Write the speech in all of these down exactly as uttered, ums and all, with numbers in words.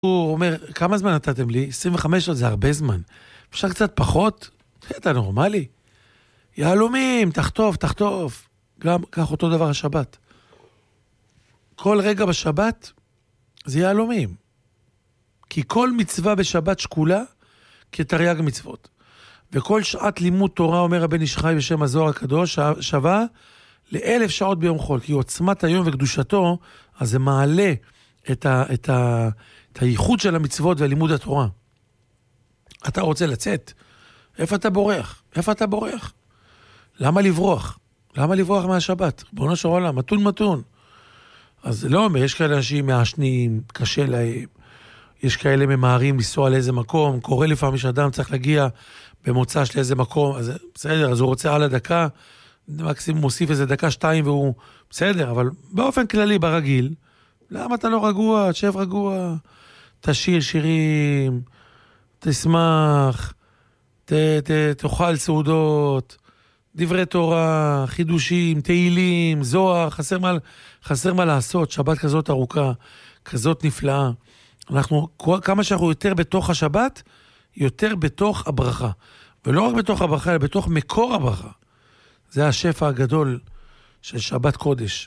הוא אומר, כמה זמן נתתם לי? עשרים וחמש שעות זה הרבה זמן. אפשר קצת פחות? אתה נורמלי? יהלומים, תחטוף, תחטוף. גם כך אותו דבר השבת. כל רגע בשבת זה יהלומים. כי כל מצווה בשבת שקולה כתרי"ג מצוות. וכל שעת לימוד תורה, אומר הבן איש חי בשם הזוהר הקדוש, שווה לאלף שעות ביום חול. כי עוצמת היום וקדושתו, אז זה מעלה את, ה, את, ה, את הייחוד של המצוות ולימוד התורה. אתה רוצה לצאת? איפה אתה בורח? איפה אתה בורח? למה לברוח? למה לברוח מהשבת? בואו של עולם, מתון מתון. אז לא אומר, יש כאלה אנשים מעשנים, קשה להם, יש כאלה ממהרים לנסוע לאיזה מקום, קורא לפעמים שאדם צריך להגיע במוצא של איזה מקום, אז בסדר, אז הוא רוצה על הדקה, מקסימום מוסיף איזה דקה שתיים והוא בסדר, אבל באופן כללי, ברגיל, למה אתה לא רגוע? תשב רגוע, תשיר שירים, תשמח, ת, ת, תאכל סעודות, דברי תורה, חידושים, תהילים, זוהר, חסר מה, חסר מה לעשות, שבת כזאת ארוכה, כזאת נפלאה. אנחנו, כמה שאנחנו יותר בתוך השבת, יותר בתוך הברכה. ולא רק בתוך הברכה, אלא בתוך מקור הברכה. זה השפע הגדול של שבת קודש.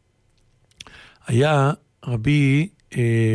היה רבי, אה,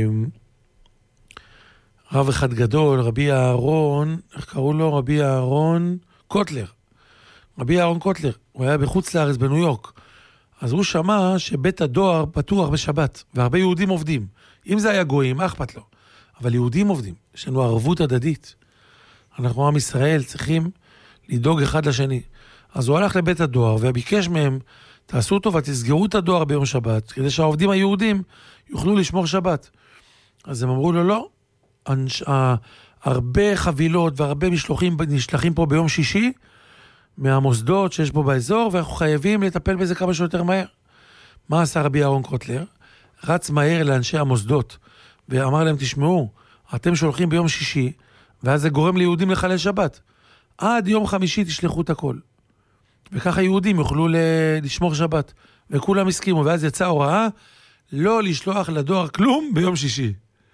רב אחד גדול, רבי אהרון, איך קראו לו? רבי אהרון קוטלר. רבי אהרון קוטלר, הוא היה בחוץ לארץ בניו יורק. אז הוא שמע שבית הדואר פתוח בשבת, והרבה יהודים עובדים. אם זה היה גויים, מה אכפת לו? אבל יהודים עובדים, יש לנו ערבות הדדית. אנחנו עם ישראל צריכים לדאוג אחד לשני. אז הוא הלך לבית הדואר וביקש מהם, תעשו טובה, תסגרו את הדואר ביום שבת, כדי שהעובדים היהודים יוכלו לשמור שבת. אז הם אמרו לו, לא, אנש, הרבה חבילות והרבה משלוחים נשלחים פה ביום שישי, מהמוסדות שיש פה באזור, ואנחנו חייבים לטפל בזה כמה שיותר מהר. מה עשה רבי אהרון קוטלר? רץ מהר לאנשי המוסדות, ואמר להם, תשמעו, אתם שולחים ביום שישי, ואז זה גורם ליהודים לחלל שבת. עד יום חמישי תשלחו את הכל. וככה יהודים יוכלו לשמור שבת. וכולם הסכימו, ואז יצאה הוראה, לא לשלוח לדואר כלום ביום שישי.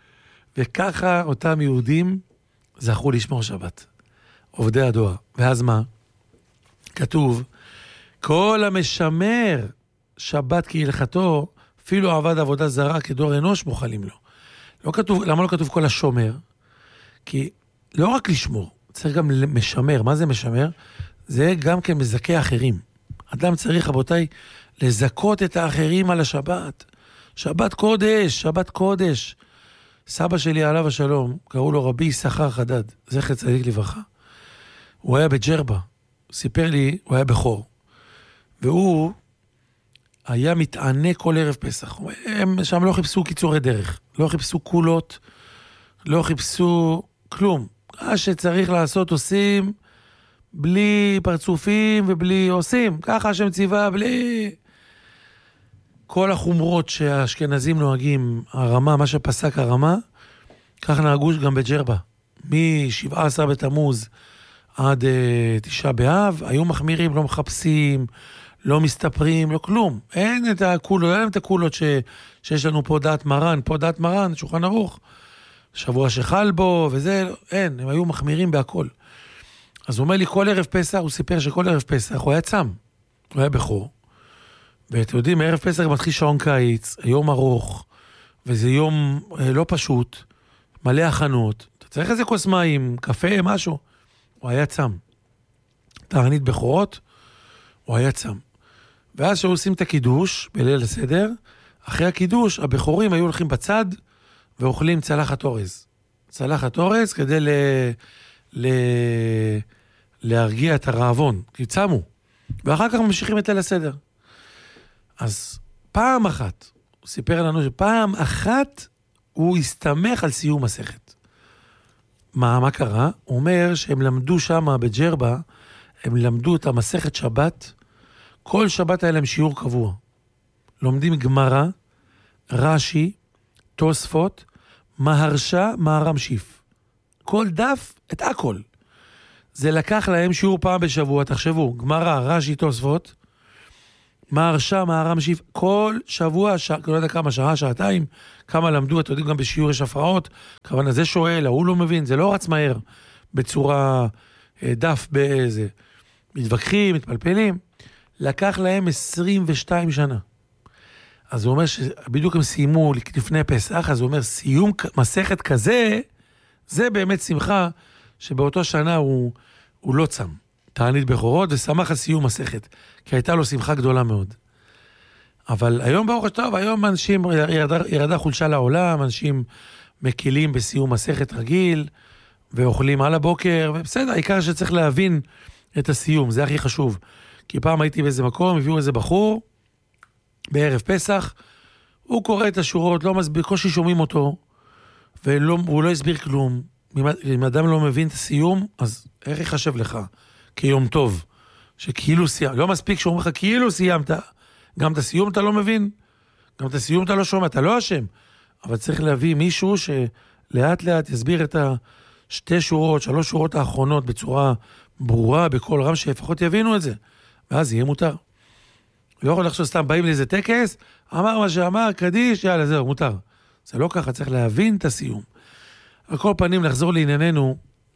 וככה אותם יהודים זכו לשמור שבת. עובדי הדואר. ואז מה? כתוב, כל המשמר שבת כהלכתו, אפילו עבד עבודה זרה כדור אנוש מוכלים לו. לא כתוב, למה לא כתוב כל השומר? כי לא רק לשמור, צריך גם משמר. מה זה משמר? זה גם כן מזכה אחרים. אדם צריך, רבותיי, לזכות את האחרים על השבת. שבת קודש, שבת קודש. סבא שלי עליו השלום, קראו לו רבי יששכר חדד, זכר צדיק לברכה. הוא היה בג'רבה. הוא סיפר לי, הוא היה בכור. והוא היה מתענה כל ערב פסח. הם שם לא חיפשו קיצורי דרך. לא חיפשו קולות. לא חיפשו כלום. מה שצריך לעשות עושים בלי פרצופים ובלי עושים. ככה שהם ציווה בלי כל החומרות שהאשכנזים נוהגים, הרמה, מה שפסק הרמה, כך נהגו גם בג'רבה. מ-שבעה עשר בתמוז עד uh, תשעה באב, היו מחמירים, לא מחפשים, לא מסתפרים, לא כלום. אין את הקולות, אין את הקולות ש, שיש לנו פה דעת מרן, פה דעת מרן, שולחן ערוך, שבוע שחל בו, וזה, אין, הם היו מחמירים בהכל. אז הוא אומר לי, כל ערב פסח, הוא סיפר שכל ערב פסח, הוא היה צם, הוא היה בכור. ואתם יודעים, מערב פסח מתחיל שעון קיץ, יום ארוך, וזה יום אה, לא פשוט, מלא הכנות. אתה צריך איזה כוס מים, קפה, משהו. הוא היה צם. תענית בכורות, הוא היה צם. ואז שהוא עושים את הקידוש, בליל הסדר, אחרי הקידוש, הבכורים היו הולכים בצד, ואוכלים צלחת אורז. צלחת אורז כדי ל... ל... להרגיע את הרעבון, כי צמו. ואחר כך ממשיכים את ליל הסדר. אז פעם אחת, הוא סיפר לנו שפעם אחת הוא הסתמך על סיום מסכת. מה, מה קרה? הוא אומר שהם למדו שם בג'רבה, הם למדו את המסכת שבת, כל שבת היה להם שיעור קבוע. לומדים גמרא, רש"י, תוספות, מהרש"א, מהר"ם שיף. כל דף, את הכל. זה לקח להם שיעור פעם בשבוע, תחשבו, גמרא, רש"י, תוספות, מהרשה, מהרם שיף, כל שבוע, ש... לא יודע כמה, שעה, שעתיים, כמה למדו, אתם יודעים, גם בשיעור יש הפרעות, כוונה זה שואל, הוא לא מבין, זה לא רץ מהר, בצורה אה, דף באיזה, מתווכחים, מתפלפלים, לקח להם עשרים ושתיים שנה. אז הוא אומר שבדיוק הם סיימו לפני פסח, אז הוא אומר, סיום מסכת כזה, זה באמת שמחה, שבאותו שנה הוא, הוא לא צם. תענית בכורות, ושמח על סיום מסכת, כי הייתה לו שמחה גדולה מאוד. אבל היום ברוך השם, היום אנשים, ירדה, ירדה חולשה לעולם, אנשים מקילים בסיום מסכת רגיל, ואוכלים על הבוקר, ובסדר, העיקר שצריך להבין את הסיום, זה הכי חשוב. כי פעם הייתי באיזה מקום, הביאו איזה בחור, בערב פסח, הוא קורא את השורות, לא מסביר, קושי שומעים אותו, והוא לא הסביר כלום. אם אדם לא מבין את הסיום, אז איך יחשב לך? כיום טוב, שכאילו סיימת, לא מספיק שאומר לך כאילו סיימת, גם את הסיום אתה לא מבין, גם את הסיום אתה לא שומע, אתה לא אשם, אבל צריך להביא מישהו שלאט לאט יסביר את השתי שורות, שלוש שורות האחרונות בצורה ברורה, בכל רם, שלפחות יבינו את זה, ואז יהיה מותר. לא יכול לחשוב סתם, באים לאיזה טקס, אמר מה שאמר, קדיש, יאללה, זהו, מותר. זה לא ככה, צריך להבין את הסיום. על כל פנים, לחזור לענייננו,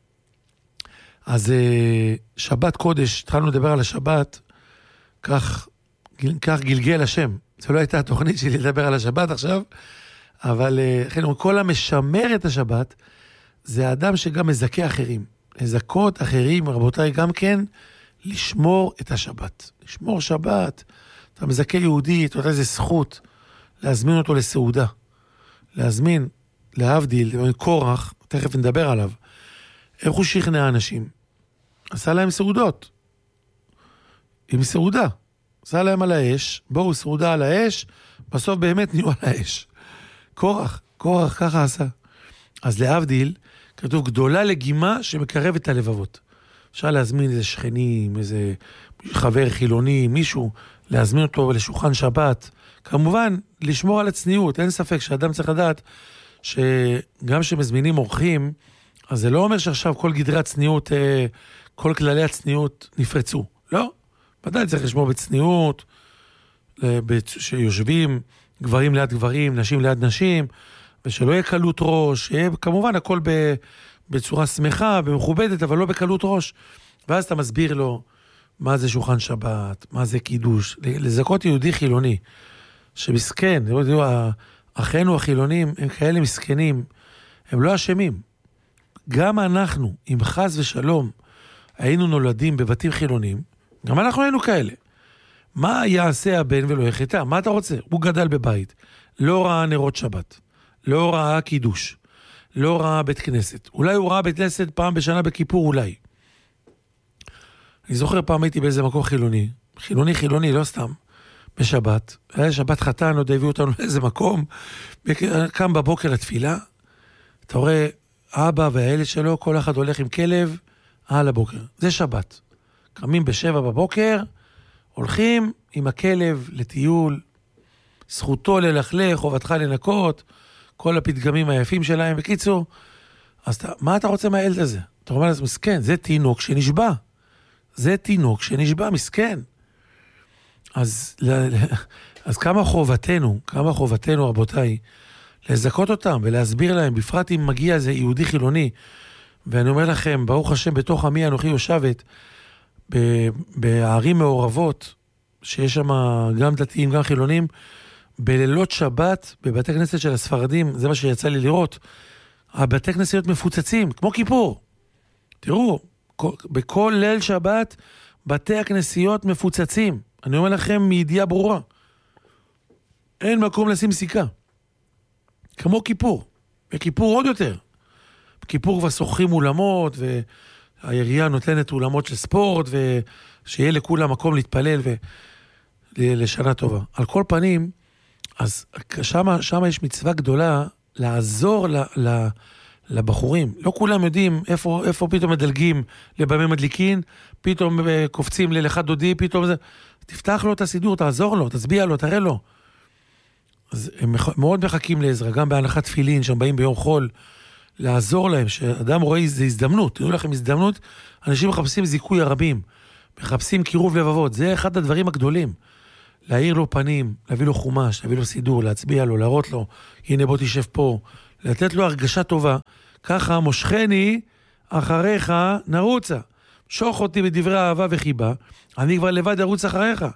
אז שבת קודש, התחלנו לדבר על השבת, כך, כך גלגל השם. זה לא הייתה התוכנית שלי לדבר על השבת עכשיו, אבל כל המשמר את השבת, זה האדם שגם מזכה אחרים. לזכות אחרים, רבותיי, גם כן, לשמור את השבת. לשמור שבת, אתה מזכה יהודי, אתה יודע איזה זכות, להזמין אותו לסעודה. להזמין, להבדיל, קורח, תכף נדבר עליו. איך הוא שכנע אנשים? עשה להם סעודות. עם סעודה. עשה להם על האש, בואו סעודה על האש, בסוף באמת נהיו על האש. קורח, קורח ככה עשה. אז להבדיל, כתוב גדולה לגימה שמקרב את הלבבות. אפשר להזמין איזה שכנים, איזה חבר חילוני, מישהו, להזמין אותו לשולחן שבת. כמובן, לשמור על הצניעות. אין ספק שאדם צריך לדעת שגם שמזמינים אורחים, אז זה לא אומר שעכשיו כל גדרי הצניעות, כל כללי הצניעות נפרצו. לא. ודאי צריך לשמור בצניעות, שיושבים גברים ליד גברים, נשים ליד נשים, ושלא יהיה קלות ראש, שיהיה כמובן הכל בצורה שמחה ומכובדת, אבל לא בקלות ראש. ואז אתה מסביר לו מה זה שולחן שבת, מה זה קידוש, לזכות יהודי חילוני, שמסכן, אחינו החילונים הם כאלה מסכנים, הם לא אשמים. גם אנחנו, אם חס ושלום, היינו נולדים בבתים חילונים, גם אנחנו היינו כאלה. מה יעשה הבן ולא יחטא? מה אתה רוצה? הוא גדל בבית, לא ראה נרות שבת, לא ראה קידוש, לא ראה בית כנסת. אולי הוא ראה בית כנסת פעם בשנה בכיפור, אולי. אני זוכר פעם הייתי באיזה מקום חילוני, חילוני חילוני, לא סתם, בשבת, היה שבת חתן, עוד הביאו אותנו לאיזה מקום, קם בבוקר לתפילה, אתה רואה, אבא והילד שלו, כל אחד הולך עם כלב על הבוקר. זה שבת. קמים בשבע בבוקר, הולכים עם הכלב לטיול, זכותו ללכלך, חובתך לנקות, כל הפתגמים היפים שלהם. בקיצור, אז אתה, מה אתה רוצה מהילד הזה? אתה אומר לזה, מסכן, זה תינוק שנשבע. זה תינוק שנשבע, מסכן. אז, אז כמה חובתנו, כמה חובתנו, רבותיי, לזכות אותם ולהסביר להם, בפרט אם מגיע זה יהודי חילוני, ואני אומר לכם, ברוך השם, בתוך עמי אנוכי יושבת, בערים מעורבות, שיש שם גם דתיים, גם חילונים, בלילות שבת, בבתי כנסת של הספרדים, זה מה שיצא לי לראות, הבתי כנסיות מפוצצים, כמו כיפור. תראו, בכל ליל שבת, בתי הכנסיות מפוצצים. אני אומר לכם מידיעה ברורה. אין מקום לשים סיכה. כמו כיפור. בכיפור עוד יותר. בכיפור כבר שוכרים אולמות, והעירייה נותנת אולמות של ספורט, ושיהיה לכולם מקום להתפלל ולשנה טובה. על כל פנים, אז שמה, שמה יש מצווה גדולה לעזור ל, ל, לבחורים. לא כולם יודעים איפה, איפה פתאום מדלגים לבמה מדליקין, פתאום קופצים ללכת דודי, פתאום זה. תפתח לו את הסידור, תעזור לו, תצביע לו, תראה לו. אז הם מאוד מחכים לעזרה, גם בהנחת תפילין, שהם באים ביום חול, לעזור להם, שאדם רואה איזו הזדמנות, תראו לכם הזדמנות, אנשים מחפשים זיכוי הרבים, מחפשים קירוב לבבות, זה אחד הדברים הגדולים. להאיר לו פנים, להביא לו חומש, להביא לו סידור, להצביע לו, להראות לו, הנה בוא תשב פה, לתת לו הרגשה טובה, ככה מושכני אחריך נרוצה. שוך אותי בדברי אהבה וחיבה, אני כבר לבד ארוץ אחריך.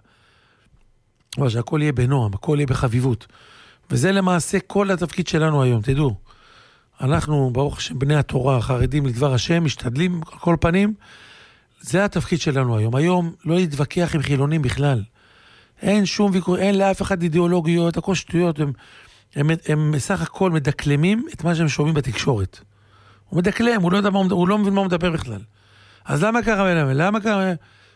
אבל שהכל יהיה בנועם, הכל יהיה בחביבות. וזה למעשה כל התפקיד שלנו היום, תדעו. אנחנו, ברוך השם, בני התורה, חרדים לדבר השם, משתדלים על כל פנים, זה התפקיד שלנו היום. היום לא להתווכח עם חילונים בכלל. אין שום ויכוח, אין לאף אחד אידיאולוגיות, הכל שטויות, הם, הם, הם בסך הכל מדקלמים את מה שהם שומעים בתקשורת. הוא מדקלם, הוא לא יודע מה, הוא לא מבין מה הוא מדבר בכלל. אז למה ככה, למה, למה ככה,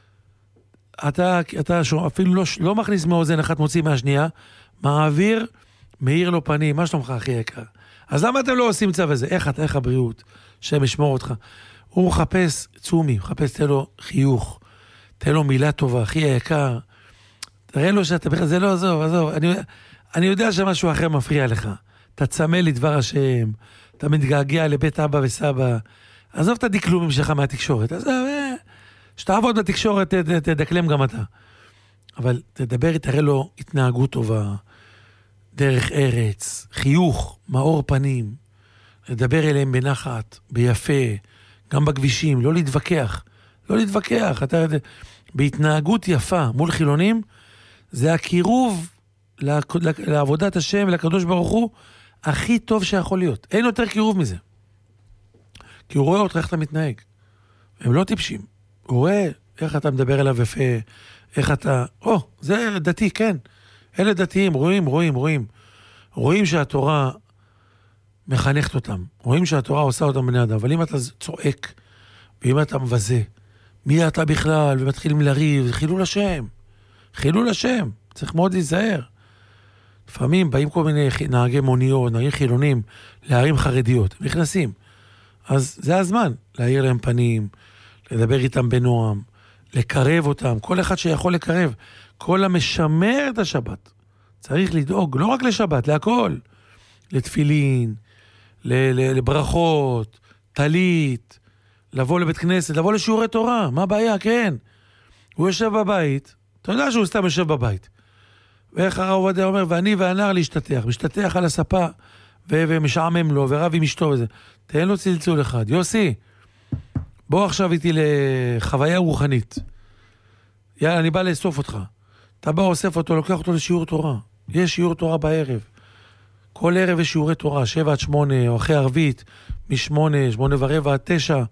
אתה, אתה אפילו לא, לא מכניס מאוזן אחת, מוציא מהשנייה, מעביר, מאיר לו פנים, מה שלומך הכי יקר? אז למה אתם לא עושים צו הזה? איך אתה, איך הבריאות, שהם ישמור אותך? הוא מחפש צומי, מחפש, תן לו חיוך, תן לו מילה טובה, הכי יקר, תראה לו שאתה בכלל, זה לא, עזוב, עזוב, אני, אני יודע שמשהו אחר מפריע לך, אתה צמא לדבר השם, אתה מתגעגע לבית אבא וסבא, עזוב את הדקלומים שלך מהתקשורת, עזוב, אה, שתעבוד בתקשורת, ת, ת, תדקלם גם אתה. אבל תדבר, תראה לו התנהגות טובה, דרך ארץ, חיוך, מאור פנים, לדבר אליהם בנחת, ביפה, גם בכבישים, לא להתווכח, לא להתווכח, אתה, בהתנהגות יפה מול חילונים, זה הקירוב לעבודת השם ולקדוש ברוך הוא, הכי טוב שיכול להיות. אין יותר קירוב מזה. כי הוא רואה אותך איך אתה מתנהג. הם לא טיפשים. הוא רואה איך אתה מדבר אליו יפה, איך אתה... או, זה דתי, כן. אלה דתיים, רואים, רואים, רואים. רואים שהתורה מחנכת אותם. רואים שהתורה עושה אותם בני אדם. אבל אם אתה צועק, ואם אתה מבזה, מי אתה בכלל, ומתחילים לריב, זה חילול השם. חילול השם. צריך מאוד להיזהר. לפעמים באים כל מיני נהגי מוניות, נהגים חילונים, לערים חרדיות. הם נכנסים. אז זה הזמן, להאיר להם פנים, לדבר איתם בנועם, לקרב אותם, כל אחד שיכול לקרב, כל המשמר את השבת, צריך לדאוג, לא רק לשבת, להכל, לתפילין, לברכות, תלית, לבוא לבית כנסת, לבוא לשיעורי תורה, מה הבעיה? כן. הוא יושב בבית, אתה יודע שהוא סתם יושב בבית, ואיך הרב עובדיה אומר, ואני והנער להשתתח, משתתח על הספה, ומשעמם לו, ורב עם אשתו וזה. תן לו צלצול אחד. יוסי, בוא עכשיו איתי לחוויה רוחנית. יאללה, אני בא לאסוף אותך. אתה בא, אוסף אותו, לוקח אותו לשיעור תורה. יש שיעור תורה בערב. כל ערב יש שיעורי תורה, שבע עד שמונה, או אחרי ערבית, משמונה, שמונה ורבע עד תשע.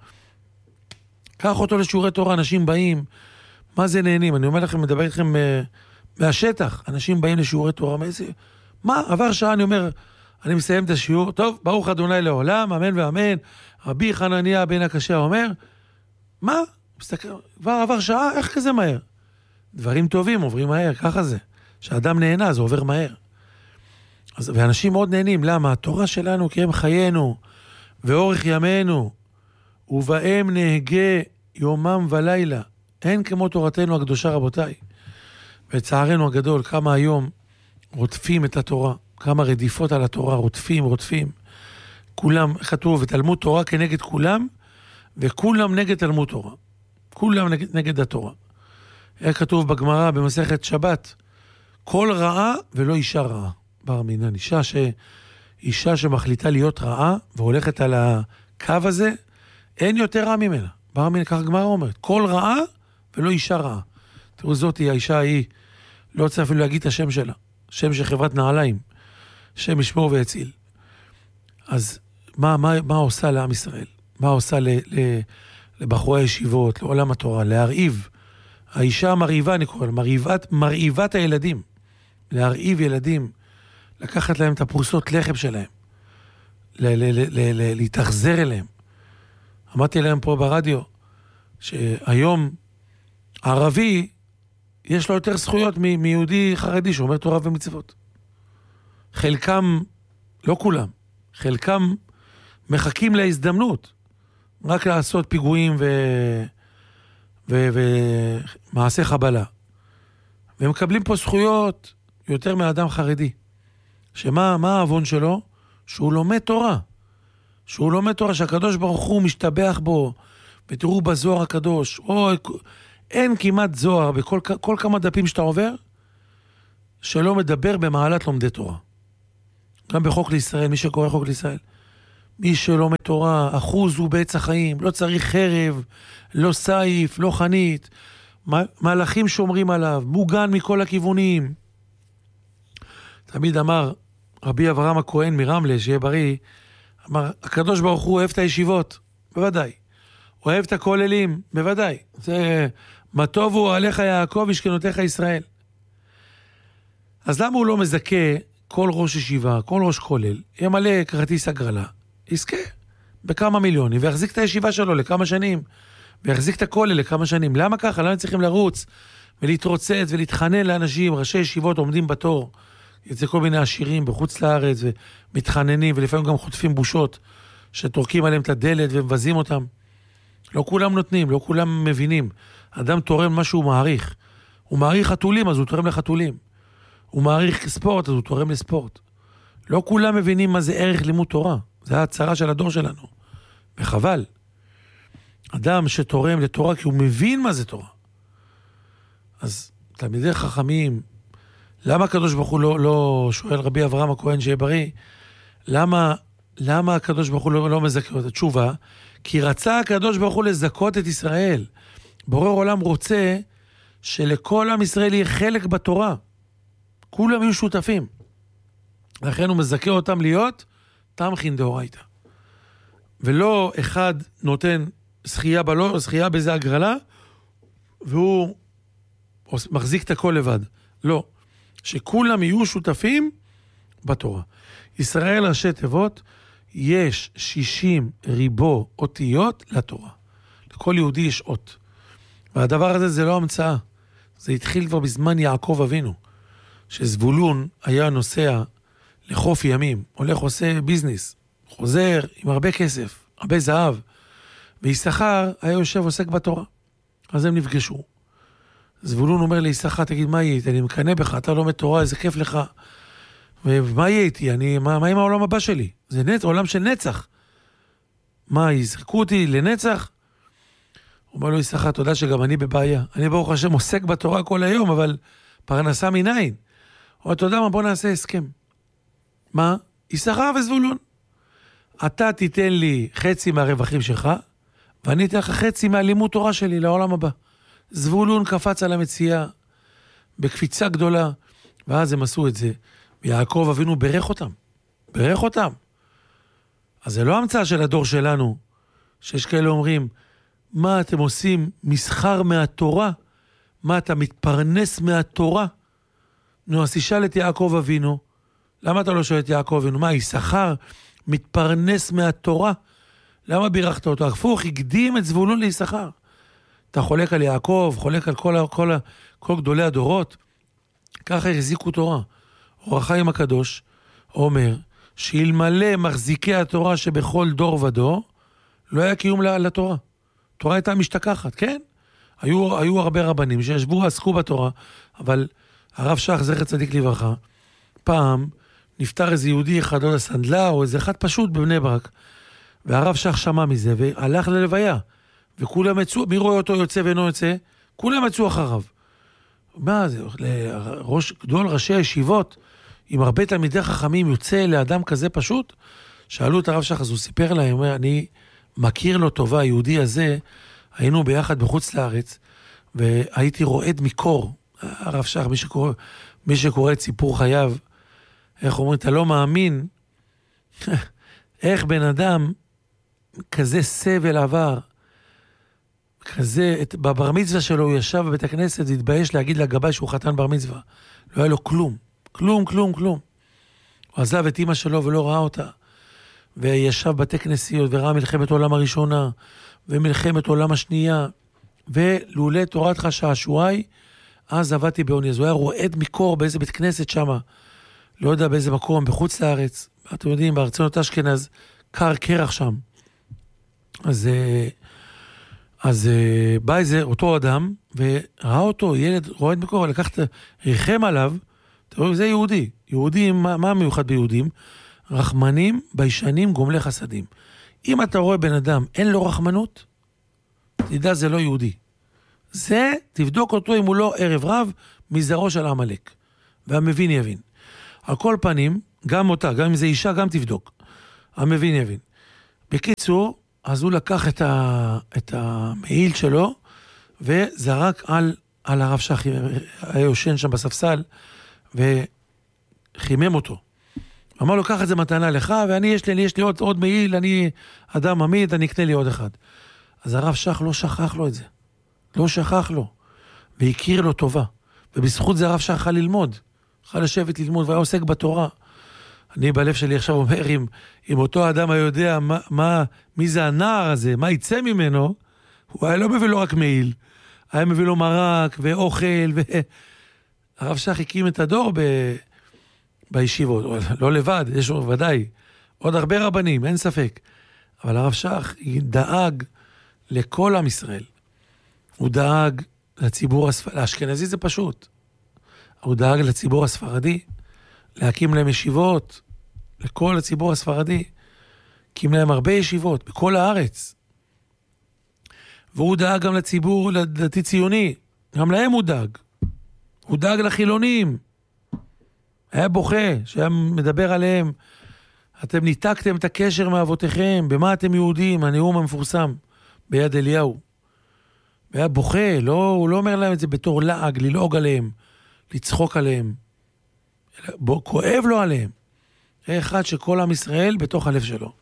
קח אותו לשיעורי תורה, אנשים באים. מה זה נהנים? אני אומר לכם, מדבר איתכם מהשטח. אנשים באים לשיעורי תורה. מה? עבר שעה, אני אומר... אני מסיים את השיעור, טוב, ברוך אדוני לעולם, אמן ואמן, רבי חנניה בן הקשה אומר, מה? מסתכל, כבר עבר שעה, איך כזה מהר? דברים טובים עוברים מהר, ככה זה. כשאדם נהנה, זה עובר מהר. אז, ואנשים מאוד נהנים, למה? התורה שלנו כי הם חיינו, ואורך ימינו, ובהם נהגה יומם ולילה, אין כמו תורתנו הקדושה רבותיי. וצערנו הגדול, כמה היום רודפים את התורה, כמה רדיפות על התורה, רודפים, רודפים. כולם, כתוב, ותלמוד תורה כנגד כולם, וכולם נגד תלמוד תורה. כולם נגד, נגד התורה. היה כתוב בגמרא, במסכת שבת, כל רעה ולא אישה רעה. בר מינן, אישה, ש... אישה שמחליטה להיות רעה, והולכת על הקו הזה, אין יותר רע ממנה. בר מינן, כך גמרא אומרת, כל רעה ולא אישה רעה. תראו, זאת היא, האישה היא, לא צריך אפילו להגיד את השם שלה. שם של חברת נעליים. שם ישמור ויציל. אז מה, מה, מה עושה לעם ישראל? מה עושה ל, ל, לבחורי הישיבות, לעולם התורה? להרעיב. האישה המרעיבה, אני קורא לה, מרעיבת, מרעיבת הילדים. להרעיב ילדים. לקחת להם את הפרוסות לחם שלהם. ל, ל, ל, ל, ל, להתאכזר אליהם. אמרתי להם פה ברדיו, שהיום ערבי, יש לו יותר זכויות מ- מיהודי חרדי שאומר תורה ומצוות. חלקם, לא כולם, חלקם מחכים להזדמנות, רק לעשות פיגועים ו... ו... ומעשה חבלה. והם מקבלים פה זכויות יותר מאדם חרדי. שמה מה האבון שלו? שהוא לומד תורה. שהוא לומד תורה, שהקדוש ברוך הוא משתבח בו, ותראו בזוהר הקדוש, או... אין כמעט זוהר, בכל כל כמה דפים שאתה עובר, שלא מדבר במעלת לומדי תורה. גם בחוק לישראל, מי שקורא חוק לישראל, מי שלומד תורה, אחוז הוא בעץ החיים, לא צריך חרב, לא סייף, לא חנית, מלאכים שומרים עליו, מוגן מכל הכיוונים. תמיד אמר רבי אברהם הכהן מרמלה, שיהיה בריא, אמר, הקדוש ברוך הוא אוהב את הישיבות, בוודאי. אוהב את הכוללים, בוודאי. זה, מה טוב הוא עליך יעקב, ישכנותיך ישראל. אז למה הוא לא מזכה כל ראש ישיבה, כל ראש כולל, ימלא כרטיס הגרלה, יזכה בכמה מיליונים, ויחזיק את הישיבה שלו לכמה שנים, ויחזיק את הכולל לכמה שנים. למה ככה? למה צריכים לרוץ ולהתרוצץ ולהתחנן לאנשים? ראשי ישיבות עומדים בתור, יצא כל מיני עשירים בחוץ לארץ, ומתחננים, ולפעמים גם חוטפים בושות, שתורקים עליהם את הדלת ומבזים אותם. לא כולם נותנים, לא כולם מבינים. אדם תורם מה שהוא מעריך. הוא מעריך חתולים, אז הוא תורם לחתולים. הוא מעריך ספורט, אז הוא תורם לספורט. לא כולם מבינים מה זה ערך לימוד תורה. זה ההצהרה של הדור שלנו. וחבל. אדם שתורם לתורה כי הוא מבין מה זה תורה. אז תלמידי חכמים, למה הקדוש ברוך הוא לא, לא שואל רבי אברהם הכהן שיהיה בריא? למה, למה הקדוש ברוך הוא לא, לא מזכה אותה? תשובה, כי רצה הקדוש ברוך הוא לזכות את ישראל. בורא עולם רוצה שלכל עם ישראל יהיה חלק בתורה. כולם יהיו שותפים. לכן הוא מזכה אותם להיות תמכין דאורייתא. ולא אחד נותן זכייה בלא, זכייה בזה הגרלה, והוא מחזיק את הכל לבד. לא. שכולם יהיו שותפים בתורה. ישראל ראשי תיבות, יש שישים ריבו אותיות לתורה. לכל יהודי יש אות. והדבר הזה זה לא המצאה. זה התחיל כבר בזמן יעקב אבינו. שזבולון היה נוסע לחוף ימים, הולך עושה ביזנס, חוזר עם הרבה כסף, הרבה זהב, ויששכר היה יושב עוסק בתורה. אז הם נפגשו. זבולון אומר ליששכר, תגיד, מה יהיה איתי? אני מקנא בך, אתה לומד תורה, איזה כיף לך. ומה יהיה איתי? אני, מה, מה עם העולם הבא שלי? זה נצ, עולם של נצח. מה, יזרקו אותי לנצח? הוא אומר לו, יששכר, תודה שגם אני בבעיה. אני ברוך השם עוסק בתורה כל היום, אבל פרנסה מניין. הוא אומר, אתה יודע מה, בוא נעשה הסכם. מה? יששכר וזבולון. אתה תיתן לי חצי מהרווחים שלך, ואני אתן לך חצי מהלימוד תורה שלי לעולם הבא. זבולון קפץ על המציאה, בקפיצה גדולה, ואז הם עשו את זה, ויעקב אבינו ברך אותם, ברך אותם. אז זה לא המצאה של הדור שלנו, שיש כאלה אומרים, מה אתם עושים מסחר מהתורה? מה אתה מתפרנס מהתורה? נו, אז תשאל את יעקב אבינו, למה אתה לא שואל את יעקב אבינו? מה, יששכר מתפרנס מהתורה? למה בירכת אותו? הפוך, הקדים את זבולון ליששכר. אתה חולק על יעקב, חולק על כל, כל, כל גדולי הדורות. ככה החזיקו תורה. אור החיים הקדוש אומר, שאלמלא מחזיקי התורה שבכל דור ודור, לא היה קיום לתורה. התורה הייתה משתכחת, כן? היו, היו הרבה רבנים שישבו, עסקו בתורה, אבל הרב שח, זכר צדיק לברכה, פעם נפטר איזה יהודי אחד, או סנדלה, או איזה אחד פשוט בבני ברק, והרב שח שמע מזה, והלך ללוויה, וכולם יצאו, מי רואה אותו יוצא ואינו יוצא? כולם יצאו אחריו. מה זה? ראש, גדול ראשי הישיבות, עם הרבה תלמידי חכמים, יוצא לאדם כזה פשוט? שאלו את הרב שח, אז הוא סיפר להם, אומר, אני מכיר לו טובה, היהודי הזה, היינו ביחד בחוץ לארץ, והייתי רועד מקור, הרב שח, מי שקורא, מי שקורא את סיפור חייו, איך אומרים, אתה לא מאמין, איך בן אדם כזה סבל עבר, כזה, את, בבר מצווה שלו הוא ישב בבית הכנסת, והתבייש להגיד לגבי שהוא חתן בר מצווה. לא היה לו כלום, כלום, כלום, כלום. הוא עזב את אמא שלו ולא ראה אותה, וישב בתי כנסיות וראה מלחמת עולם הראשונה, ומלחמת עולם השנייה, ולולא תורתך שעשועי, אז עבדתי בעוני. אז הוא היה רועד מקור באיזה בית כנסת שם, לא יודע באיזה מקום, בחוץ לארץ, אתם יודעים, בארצות אשכנז, קר קרח שם. אז, אז בא איזה אותו אדם, וראה אותו, ילד רועד מקור, לקח, ריחם עליו, תראו, זה יהודי. יהודים, מה, מה מיוחד ביהודים? רחמנים, ביישנים, גומלי חסדים. אם אתה רואה בן אדם, אין לו רחמנות, תדע, זה לא יהודי. זה, תבדוק אותו אם הוא לא ערב רב, מזרעו של עמלק. והמבין יבין. על כל פנים, גם אותה, גם אם זה אישה, גם תבדוק. המבין יבין. בקיצור, אז הוא לקח את, ה, את המעיל שלו, וזרק על, על הרב שך, היה יושן שם בספסל, וחימם אותו. אמר לו, קח את זה מתנה לך, ואני, יש לי, יש לי עוד, עוד מעיל, אני אדם עמיד, אני אקנה לי עוד אחד. אז הרב שך לא שכח לו את זה. לא שכח לו. והכיר לו טובה. ובזכות זה הרב שך יכול ללמוד. יכול לשבת ללמוד, והיה עוסק בתורה. אני בלב שלי עכשיו אומר, אם, אם אותו האדם היה יודע מה, מה, מי זה הנער הזה, מה יצא ממנו, הוא היה לא מביא לו רק מעיל. היה מביא לו מרק ואוכל, והרב שך הקים את הדור ב... בישיבות, לא לבד, יש ודאי, עוד הרבה רבנים, אין ספק. אבל הרב שך דאג לכל עם ישראל. הוא דאג לציבור הספרדי, לאשכנזי זה פשוט. הוא דאג לציבור הספרדי, להקים להם ישיבות, לכל הציבור הספרדי. הקים להם הרבה ישיבות, בכל הארץ. והוא דאג גם לציבור לדתי ציוני, גם להם הוא דאג. הוא דאג לחילונים. היה בוכה, שהיה מדבר עליהם, אתם ניתקתם את הקשר מאבותיכם, במה אתם יהודים, הנאום המפורסם, ביד אליהו. והיה בוכה, לא, הוא לא אומר להם את זה בתור לעג, ללעוג עליהם, לצחוק עליהם. בו, כואב לו עליהם. זה אחד שכל עם ישראל בתוך הלב שלו.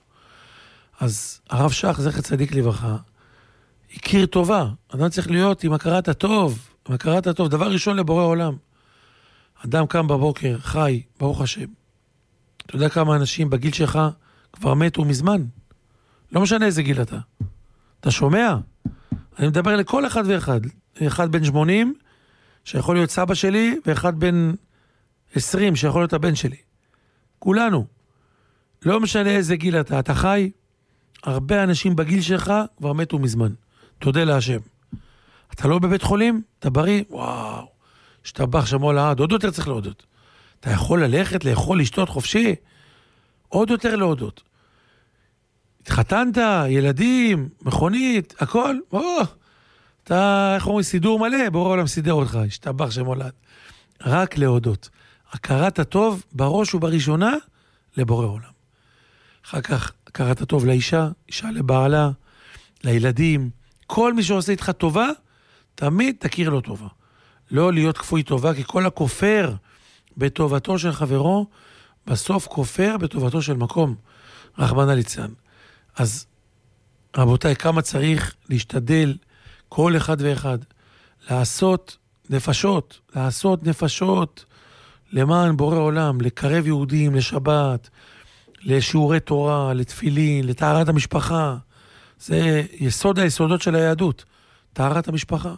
אז הרב שך, זכר צדיק לברכה, הכיר טובה. אדם צריך להיות עם הכרת הטוב, עם הכרת הטוב, דבר ראשון לבורא עולם. אדם קם בבוקר, חי, ברוך השם. אתה יודע כמה אנשים בגיל שלך כבר מתו מזמן? לא משנה איזה גיל אתה. אתה שומע? אני מדבר לכל אחד ואחד. אחד בן שמונים, שיכול להיות סבא שלי, ואחד בן עשרים, שיכול להיות הבן שלי. כולנו. לא משנה איזה גיל אתה. אתה חי? הרבה אנשים בגיל שלך כבר מתו מזמן. תודה להשם. אתה לא בבית חולים? אתה בריא? וואו. שתבח שמו לעד, עוד יותר צריך להודות. אתה יכול ללכת, לאכול, לשתות חופשי, עוד יותר להודות. התחתנת, ילדים, מכונית, הכל, או, אתה, איך אומרים, סידור מלא, בורא עולם סידר אותך, שתבח שמו לעד. רק להודות. הכרת הטוב, בראש ובראשונה, לבורא עולם. אחר כך, הכרת הטוב לאישה, אישה לבעלה, לילדים, כל מי שעושה איתך טובה, תמיד תכיר לו טובה. לא להיות כפוי טובה, כי כל הכופר בטובתו של חברו, בסוף כופר בטובתו של מקום, רחמנא ליצלן. אז רבותיי, כמה צריך להשתדל כל אחד ואחד, לעשות נפשות, לעשות נפשות למען בורא עולם, לקרב יהודים לשבת, לשיעורי תורה, לתפילין, לטהרת המשפחה. זה יסוד היסודות של היהדות, טהרת המשפחה.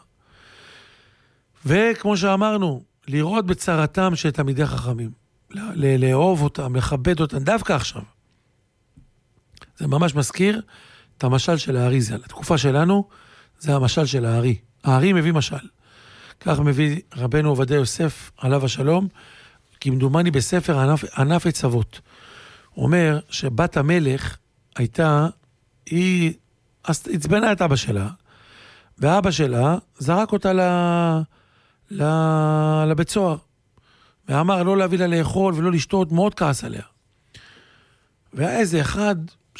וכמו שאמרנו, לראות בצרתם של תלמידי חכמים, לאהוב אותם, לכבד אותם, דווקא עכשיו. זה ממש מזכיר את המשל של הארי ז"ל. התקופה שלנו זה המשל של הארי. הארי מביא משל. כך מביא רבנו עובדיה יוסף עליו השלום, כמדומני בספר ענף, ענף עצבות. הוא אומר שבת המלך הייתה, היא הצבנה את אבא שלה, ואבא שלה זרק אותה ל... לבית סוהר, ואמר לא להביא לה לאכול ולא לשתות, מאוד כעס עליה. והיה איזה אחד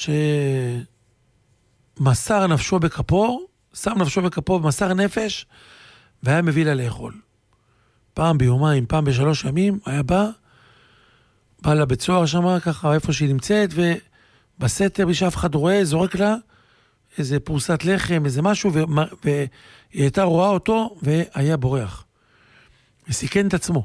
שמסר נפשו בכפו, שם נפשו בכפו ומסר נפש, והיה מביא לה לאכול. פעם ביומיים, פעם בשלוש ימים, היה בא, בא לבית סוהר שם, ככה איפה שהיא נמצאת, ובסתר, בלי שאף אחד רואה, זורק לה איזה פרוסת לחם, איזה משהו, והיא הייתה רואה אותו, והיה בורח. וסיכן את עצמו.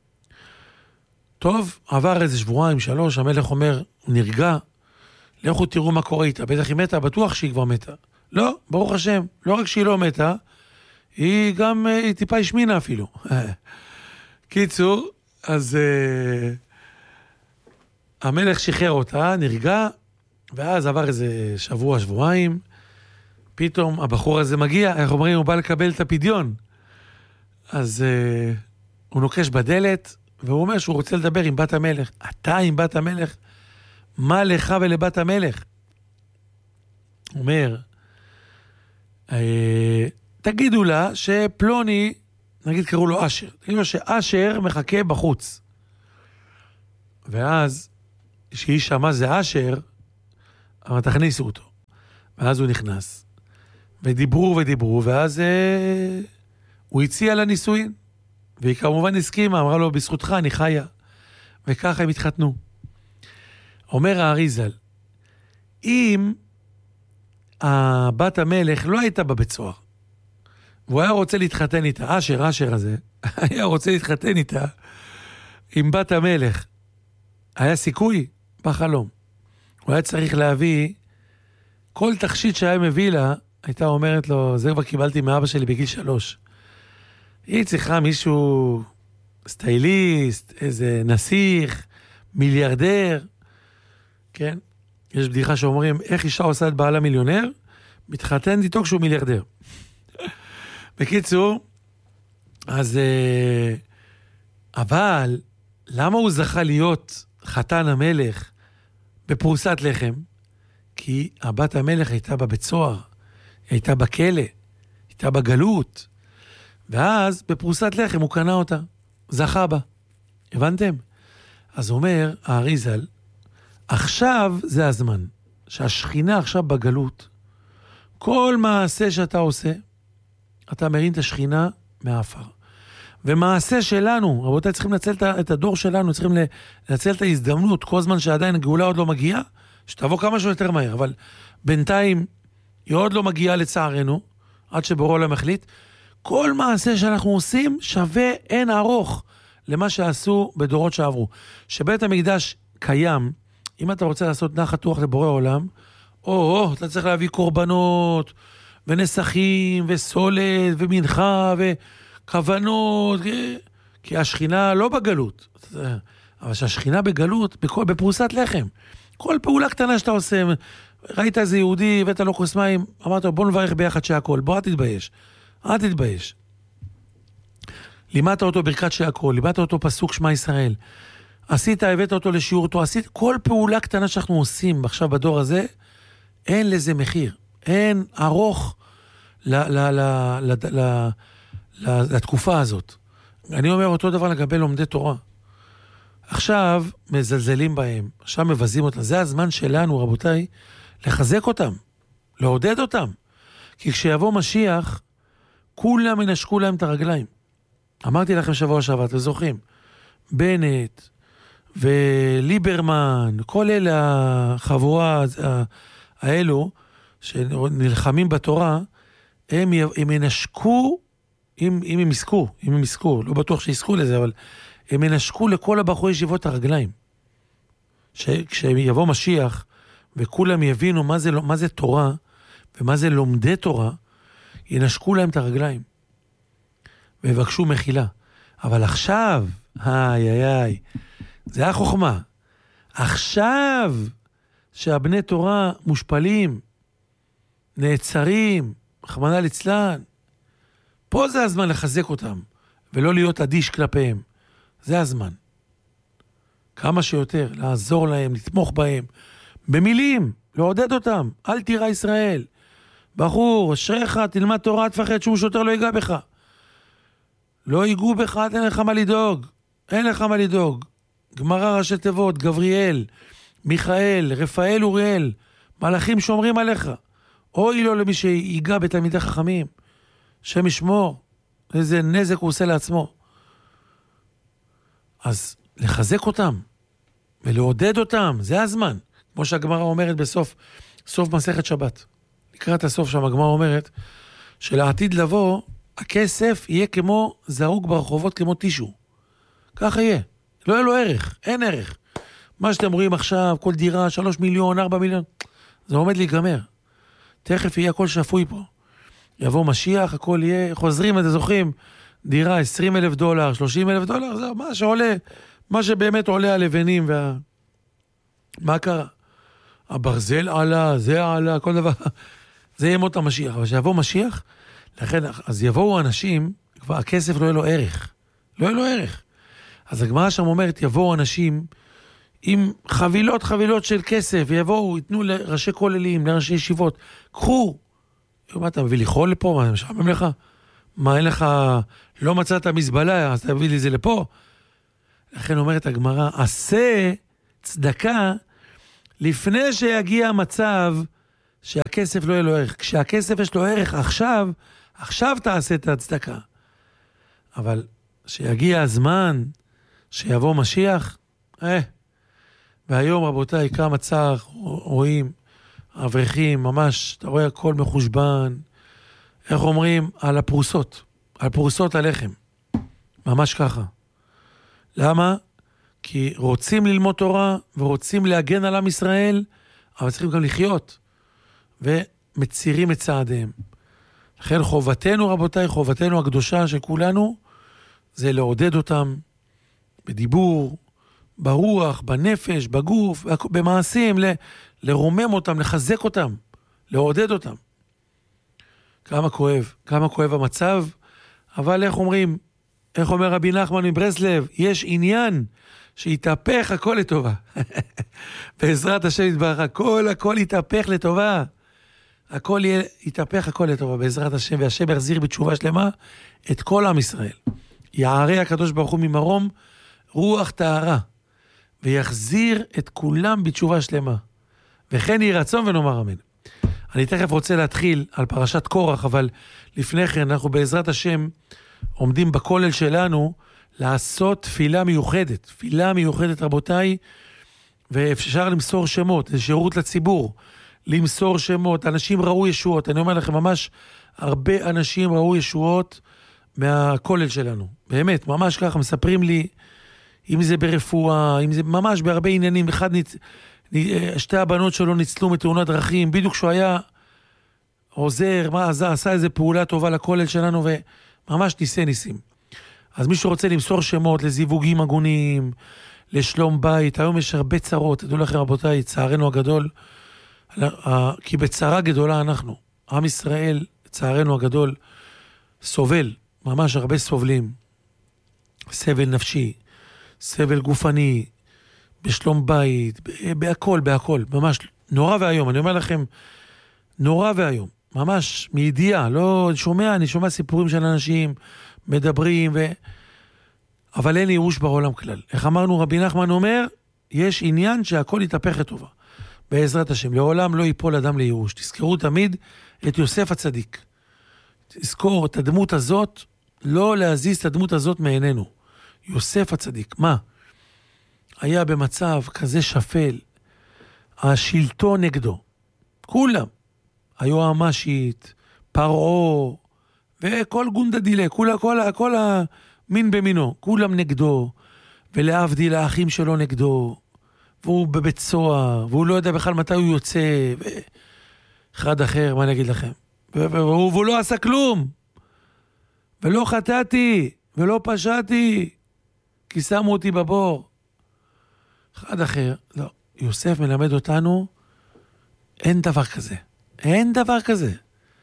טוב, עבר איזה שבועיים, שלוש, המלך אומר, נרגע, לכו תראו מה קורה איתה, בטח היא מתה, בטוח שהיא כבר מתה. לא, ברוך השם, לא רק שהיא לא מתה, היא גם, היא טיפה השמינה אפילו. קיצור, אז uh, המלך שחרר אותה, נרגע, ואז עבר איזה שבוע, שבועיים, פתאום הבחור הזה מגיע, איך אומרים, הוא בא לקבל את הפדיון. אז uh, הוא נוקש בדלת, והוא אומר שהוא רוצה לדבר עם בת המלך. אתה עם בת המלך? מה לך ולבת המלך? הוא אומר, uh, תגידו לה שפלוני נגיד קראו לו אשר, תגיד לו שאשר מחכה בחוץ. ואז, כשהיא שמע זה אשר, אבל תכניסו אותו. ואז הוא נכנס. ודיברו ודיברו, ואז אה, הוא הציע לה נישואין. והיא כמובן הסכימה, אמרה לו, בזכותך אני חיה. וככה הם התחתנו. אומר האריזל, אם הבת המלך לא הייתה בבית סוהר, והוא היה רוצה להתחתן איתה, אשר, אשר הזה, היה רוצה להתחתן איתה, עם בת המלך, היה סיכוי בחלום. הוא היה צריך להביא, כל תכשיט שהיה מביא לה, הייתה אומרת לו, זה כבר קיבלתי מאבא שלי בגיל שלוש. היא צריכה מישהו סטייליסט, איזה נסיך, מיליארדר, כן? יש בדיחה שאומרים, איך אישה עושה את בעלה מיליונר? מתחתן איתו כשהוא מיליארדר. בקיצור, אז, אבל, למה הוא זכה להיות חתן המלך בפרוסת לחם? כי הבת המלך הייתה בבית סוהר, הייתה בכלא, הייתה בגלות, ואז בפרוסת לחם הוא קנה אותה, זכה בה. הבנתם? אז אומר האריזל, עכשיו זה הזמן, שהשכינה עכשיו בגלות, כל מעשה שאתה עושה, אתה מרים את השכינה מהאפר. ומעשה שלנו, רבותיי, צריכים לנצל את הדור שלנו, צריכים לנצל את ההזדמנות, כל זמן שעדיין הגאולה עוד לא מגיעה, שתבוא כמה שיותר מהר, אבל בינתיים היא עוד לא מגיעה לצערנו, עד שבורא עולם החליט, כל מעשה שאנחנו עושים שווה אין ארוך למה שעשו בדורות שעברו. שבית המקדש קיים, אם אתה רוצה לעשות נחת רוח לבורא עולם, או, או, אתה צריך להביא קורבנות, ונסחים, וסולת, ומנחה, וכוונות, כי השכינה לא בגלות, אבל שהשכינה בגלות, בכל, בפרוסת לחם. כל פעולה קטנה שאתה עושה, ראית איזה יהודי, הבאת לו כוס מים, אמרת לו, בוא נברך ביחד שהכל, בוא, אל תתבייש. אל תתבייש. לימדת אותו ברכת שהכל, לימדת אותו פסוק שמע ישראל, עשית, הבאת אותו לשיעור אותו, עשית, כל פעולה קטנה שאנחנו עושים עכשיו בדור הזה, אין לזה מחיר. אין ארוך ל, ל, ל, ל, ל, ל, ל, לתקופה הזאת. אני אומר אותו דבר לגבי לומדי תורה. עכשיו מזלזלים בהם, עכשיו מבזים אותם. זה הזמן שלנו, רבותיי, לחזק אותם, לעודד אותם. כי כשיבוא משיח, כולם ינשקו להם את הרגליים. אמרתי לכם שבוע שעבר, אתם זוכרים? בנט וליברמן, כל אלה החבורה האלו שנלחמים בתורה, הם, הם ינשקו, אם, אם הם יזכו, אם הם יזכו, לא בטוח שיזכו לזה, אבל הם ינשקו לכל הבחורי ישיבות הרגליים. כשיבוא משיח, וכולם יבינו מה זה, מה זה תורה, ומה זה לומדי תורה, ינשקו להם את הרגליים. ויבקשו מחילה. אבל עכשיו, איי איי איי, זה החוכמה. עכשיו, שהבני תורה מושפלים, נעצרים, רחמנא ליצלן, פה זה הזמן לחזק אותם, ולא להיות אדיש כלפיהם. זה הזמן. כמה שיותר, לעזור להם, לתמוך בהם, במילים, לעודד אותם, אל תירא ישראל. בחור, אשריך, תלמד תורה, תפחד, שום שוטר לא ייגע בך. לא ייגעו בך, אין לך מה לדאוג. אין לך מה לדאוג. גמרא ראשי תיבות, גבריאל, מיכאל, רפאל, אוריאל, מלאכים שומרים עליך. אוי לו למי שיגע בתלמידי חכמים. שם ישמור, איזה נזק הוא עושה לעצמו. אז לחזק אותם, ולעודד אותם, זה הזמן. כמו שהגמרא אומרת בסוף, סוף מסכת שבת. לקראת הסוף שם הגמרא אומרת, שלעתיד לבוא, הכסף יהיה כמו זרוק ברחובות, כמו טישו. ככה יהיה. לא יהיה לו ערך, אין ערך. מה שאתם רואים עכשיו, כל דירה, שלוש מיליון, ארבע מיליון, זה עומד להיגמר. תכף יהיה הכל שפוי פה. יבוא משיח, הכל יהיה, חוזרים, אתם זוכרים, דירה עשרים אלף דולר, שלושים אלף דולר, זה מה שעולה, מה שבאמת עולה הלבנים וה... מה קרה? הברזל עלה, זה עלה, כל דבר. זה ימות המשיח. אבל שיבוא משיח, לכן, אז יבואו אנשים, כבר הכסף לא יהיה לו ערך. לא יהיה לו ערך. אז הגמרא שם אומרת, יבואו אנשים עם חבילות חבילות של כסף, ויבואו, ייתנו לראשי כוללים, לראשי ישיבות, קחו. מה אתה מביא לי חול לפה? מה, משעמם לך? מה, אין לך, לא מצאת מזבלה, אז תביא לי זה לפה. לכן אומרת הגמרא, עשה צדקה לפני שיגיע המצב שהכסף לא יהיה לו ערך. כשהכסף יש לו ערך עכשיו, עכשיו תעשה את הצדקה. אבל שיגיע הזמן שיבוא משיח, אה, והיום רבותיי, כמה צער, רואים, אברכים, ממש, אתה רואה הכל מחושבן, איך אומרים? על הפרוסות, על פרוסות הלחם, ממש ככה. למה? כי רוצים ללמוד תורה, ורוצים להגן על עם ישראל, אבל צריכים גם לחיות, ומצירים את צעדיהם. לכן חובתנו רבותיי, חובתנו הקדושה של כולנו, זה לעודד אותם, בדיבור, ברוח, בנפש, בגוף, במעשים, ל- לרומם אותם, לחזק אותם, לעודד אותם. כמה כואב, כמה כואב המצב, אבל איך אומרים, איך אומר רבי נחמן מברסלב, יש עניין שיתהפך הכל לטובה. בעזרת השם יתברך, הכל, הכל יתהפך לטובה. הכל יתהפך הכל לטובה, בעזרת השם, והשם יחזיר בתשובה שלמה את כל עם ישראל. יערה הקדוש ברוך הוא ממרום רוח טהרה, ויחזיר את כולם בתשובה שלמה. וכן יהי רצון ונאמר אמן. אני תכף רוצה להתחיל על פרשת קורח, אבל לפני כן אנחנו בעזרת השם עומדים בכולל שלנו לעשות תפילה מיוחדת. תפילה מיוחדת רבותיי, ואפשר למסור שמות, זה שירות לציבור, למסור שמות, אנשים ראו ישועות, אני אומר לכם ממש, הרבה אנשים ראו ישועות מהכולל שלנו, באמת, ממש ככה, מספרים לי, אם זה ברפואה, אם זה ממש בהרבה עניינים, אחד ניצ... שתי הבנות שלו ניצלו מתאונת דרכים, בדיוק שהוא היה עוזר, מה, עשה איזה פעולה טובה לכולל שלנו, וממש ניסי ניסים. אז מי שרוצה למסור שמות לזיווגים הגונים, לשלום בית, היום יש הרבה צרות, תדעו לכם רבותיי, צערנו הגדול, כי בצרה גדולה אנחנו, עם ישראל, צערנו הגדול, סובל, ממש הרבה סובלים, סבל נפשי, סבל גופני, בשלום בית, בהכל, בהכל, ממש נורא והיום, אני אומר לכם, נורא והיום, ממש מידיעה, לא, אני שומע, אני שומע סיפורים של אנשים, מדברים, ו... אבל אין ייאוש בעולם כלל. איך אמרנו, רבי נחמן אומר, יש עניין שהכל יתהפך לטובה. בעזרת השם, לעולם לא ייפול אדם לייאוש. תזכרו תמיד את יוסף הצדיק. תזכור את הדמות הזאת, לא להזיז את הדמות הזאת מעינינו. יוסף הצדיק, מה? היה במצב כזה שפל, השלטון נגדו, כולם, היועמ"שית, פרעה, וכל גונדה דילה, כל, כל, כל המין במינו, כולם נגדו, ולהבדיל האחים שלו נגדו, והוא בבית סוהר, והוא לא יודע בכלל מתי הוא יוצא, ואחד אחר, מה אני אגיד לכם? והוא, והוא לא עשה כלום, ולא חטאתי, ולא פשעתי, כי שמו אותי בבור. אחד אחר, לא, יוסף מלמד אותנו, אין דבר כזה, אין דבר כזה.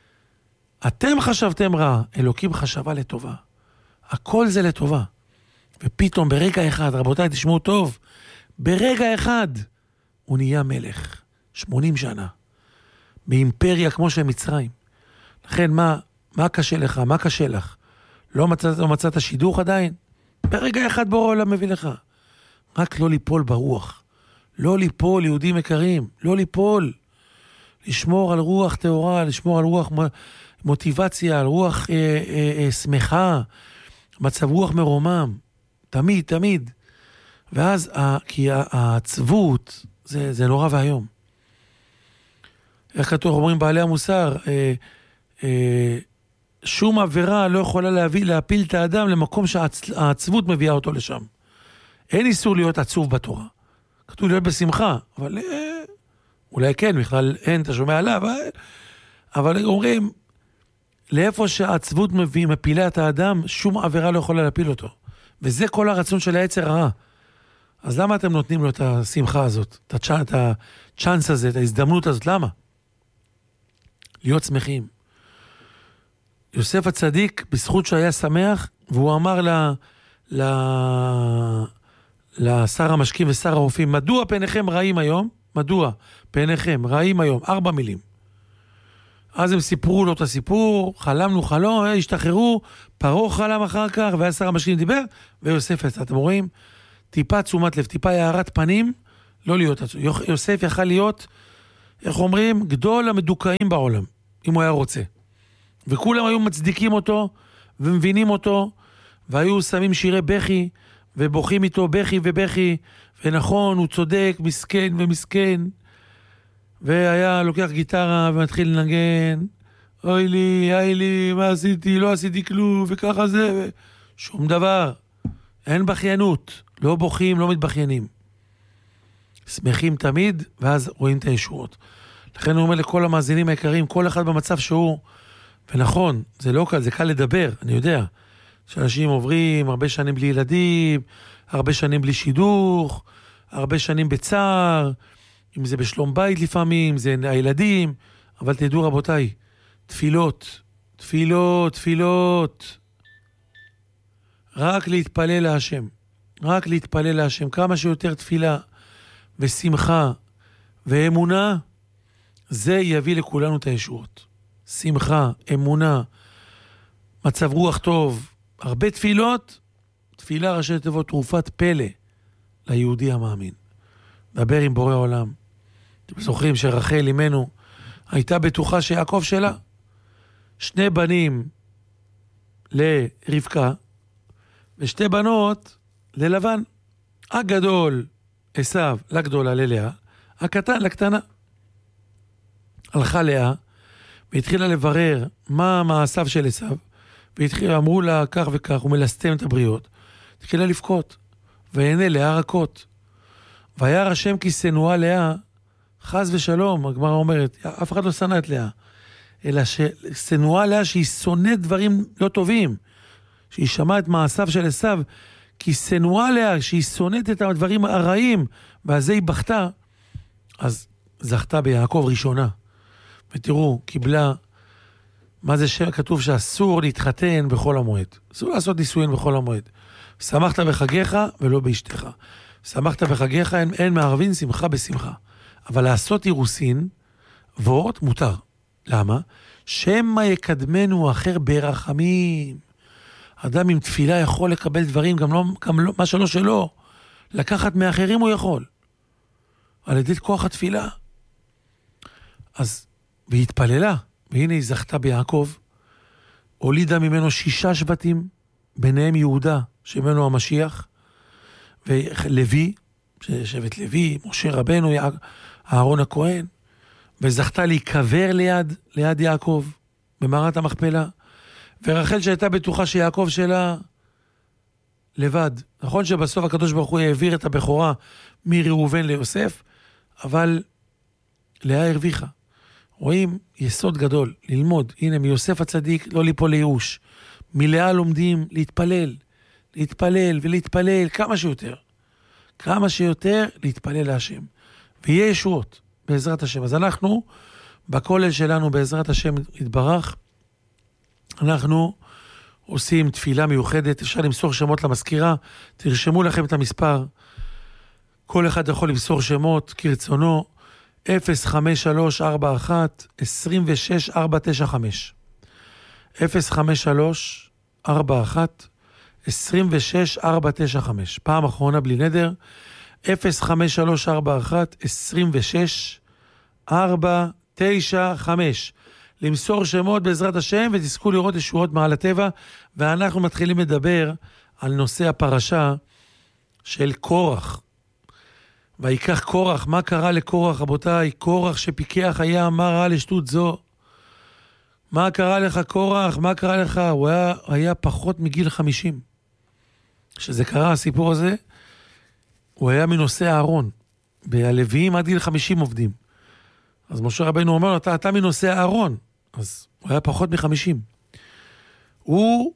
אתם חשבתם רע, אלוקים חשבה לטובה. הכל זה לטובה. ופתאום ברגע אחד, רבותיי תשמעו טוב, ברגע אחד הוא נהיה מלך, שמונים שנה, באימפריה כמו של מצרים. לכן מה, מה קשה לך, מה קשה לך? לא מצאת, לא מצאת שידוך עדיין? ברגע אחד בורא עולם מביא לך. רק לא ליפול ברוח. לא ליפול, יהודים יקרים, לא ליפול. לשמור על רוח תאורה, לשמור על רוח מוטיבציה, על רוח אה, אה, אה, שמחה, מצב רוח מרומם. תמיד, תמיד. ואז, ה, כי העצבות, זה, זה נורא והיום. איך כתוב, אומרים בעלי המוסר, אה, אה, שום עבירה לא יכולה להביא, להפיל את האדם למקום שהעצבות מביאה אותו לשם. אין איסור להיות עצוב בתורה. כתוב להיות בשמחה, אבל אה, אולי כן, בכלל אין, אתה שומע עליו, אה, אבל אומרים, לאיפה שהעצבות מביא, מפילה את האדם, שום עבירה לא יכולה להפיל אותו. וזה כל הרצון של היצר הרע. אז למה אתם נותנים לו את השמחה הזאת, את הצ'אנס, את הצ'אנס הזה, את ההזדמנות הזאת? למה? להיות שמחים. יוסף הצדיק, בזכות שהיה שמח, והוא אמר ל, ל, לשר המשקים ושר הרופאים, מדוע פניכם רעים היום? מדוע פניכם רעים היום? ארבע מילים. אז הם סיפרו לו את הסיפור, חלמנו חלום, השתחררו, פרעה חלם אחר כך, ועשר המשקיעים דיבר, ויוסף יצא. אתם רואים? טיפה תשומת לב, טיפה הערת פנים, לא להיות עצוב. יוסף יכל להיות, איך אומרים, גדול המדוכאים בעולם, אם הוא היה רוצה. וכולם היו מצדיקים אותו, ומבינים אותו, והיו שמים שירי בכי, ובוכים איתו בכי ובכי, ונכון, הוא צודק, מסכן ומסכן, והיה לוקח גיטרה ומתחיל לנגן, אוי לי, אוי לי, מה עשיתי, לא עשיתי כלום, וככה זה, ו... שום דבר. אין בכיינות, לא בוכים, לא מתבכיינים. שמחים תמיד, ואז רואים את הישועות. לכן הוא אומר לכל המאזינים היקרים, כל אחד במצב שהוא, ונכון, זה לא קל, זה קל לדבר, אני יודע, שאנשים עוברים הרבה שנים בלי ילדים, הרבה שנים בלי שידוך, הרבה שנים בצער, אם זה בשלום בית לפעמים, זה הילדים, אבל תדעו רבותיי, תפילות, תפילות, תפילות, רק להתפלל להשם, רק להתפלל להשם, כמה שיותר תפילה ושמחה ואמונה, זה יביא לכולנו את הישועות. שמחה, אמונה, מצב רוח טוב, הרבה תפילות, תפילה ראשי תיבות תרופת פלא ליהודי המאמין. דבר עם בורא עולם. אתם זוכרים שרחל אימנו הייתה בטוחה שיעקב שלה. שני בנים לרבקה ושתי בנות ללבן. הגדול עשיו לגדולה ללאה, הקטן לקטנה. הלכה לאה והתחילה לברר מה מעשיו של עשיו, ואמרו לה כך וכך, הוא מלסתם את הבריות. התחילה לבכות, והנה לאה רכות. וירא השם כי שנואה לאה, חס ושלום, הגמרא אומרת, אף אחד לא שנא את לאה, אלא שנואה לאה שהיא שונאת דברים לא טובים, שהיא שמעה את מעשיו של עשיו, כי שנואה לאה שהיא שונאת את הדברים הרעים, ועל זה היא בכתה, אז זכתה ביעקב ראשונה. ותראו, קיבלה, מה זה שם כתוב שאסור להתחתן בכל המועד. אסור לעשות נישואין בכל המועד. שמחת בחגיך ולא באשתך. שמחת בחגיך, אין, אין מערבין שמחה בשמחה. אבל לעשות אירוסין, וורט מותר. למה? שמה יקדמנו אחר ברחמים. אדם עם תפילה יכול לקבל דברים, גם לא, גם לא, מה שלא שלו. לקחת מאחרים הוא יכול. על ידי כוח התפילה. אז, והיא התפללה. והנה היא זכתה ביעקב, הולידה ממנו שישה שבטים, ביניהם יהודה, שממנו המשיח, ולוי, שבט לוי, משה רבנו, אהרון הכהן, וזכתה להיקבר ליד, ליד יעקב, במערת המכפלה, ורחל שהייתה בטוחה שיעקב שלה לבד. נכון שבסוף הקדוש ברוך הוא העביר את הבכורה מראובן ליוסף, אבל לאה הרוויחה. רואים יסוד גדול, ללמוד, הנה מיוסף הצדיק לא ליפול לייאוש, מלאה לומדים להתפלל, להתפלל ולהתפלל כמה שיותר, כמה שיותר להתפלל להשם, ויהיה ישועות בעזרת השם. אז אנחנו בכולל שלנו בעזרת השם יתברך, אנחנו עושים תפילה מיוחדת, אפשר למסור שמות למזכירה, תרשמו לכם את המספר, כל אחד יכול למסור שמות כרצונו, אפס חמש שלוש ארבע אחת עשרים ושש ארבע תשע חמש אפס חמש שלוש ארבע אחת עשרים ושש ארבע תשע חמש פעם אחרונה בלי נדר אפס חמש שלוש ארבע אחת עשרים ושש ארבע תשע חמש למסור שמות בעזרת השם ותזכו לראות ישועות מעל הטבע. ואנחנו מתחילים לדבר על נושא הפרשה של קורח. ויקח קורח, מה קרה לקורח רבותיי? קורח שפיקח היה, מה רע לשטות זו? מה קרה לך קורח? מה קרה לך? הוא היה, היה פחות מגיל חמישים. כשזה קרה הסיפור הזה, הוא היה מנושא הארון. והלוויים עד גיל חמישים עובדים. אז משה רבנו אומר לו, אתה, אתה מנושא הארון. אז הוא היה פחות מחמישים. הוא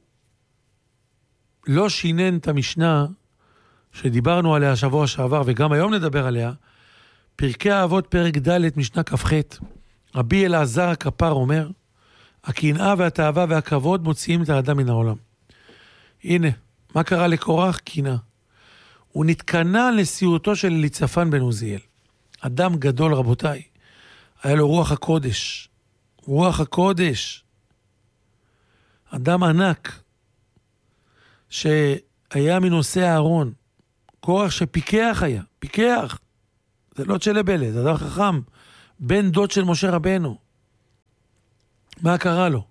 לא שינן את המשנה שדיברנו עליה שבוע שעבר, וגם היום נדבר עליה, פרקי האבות פרק ד' משנה כ"ח, רבי אלעזר הכפר אומר, הקנאה והתאווה והכבוד מוציאים את האדם מן העולם. הנה, מה קרה לקורח? קנאה. הוא נתקנה לסיועתו של אליצפן בן עוזיאל. אדם גדול רבותיי, היה לו רוח הקודש, רוח הקודש, אדם ענק, שהיה מנושא הארון, קורח שפיקח היה, פיקח, זה לא צ'לבלה, זה אדם חכם, בן דוד של משה רבנו. מה קרה לו?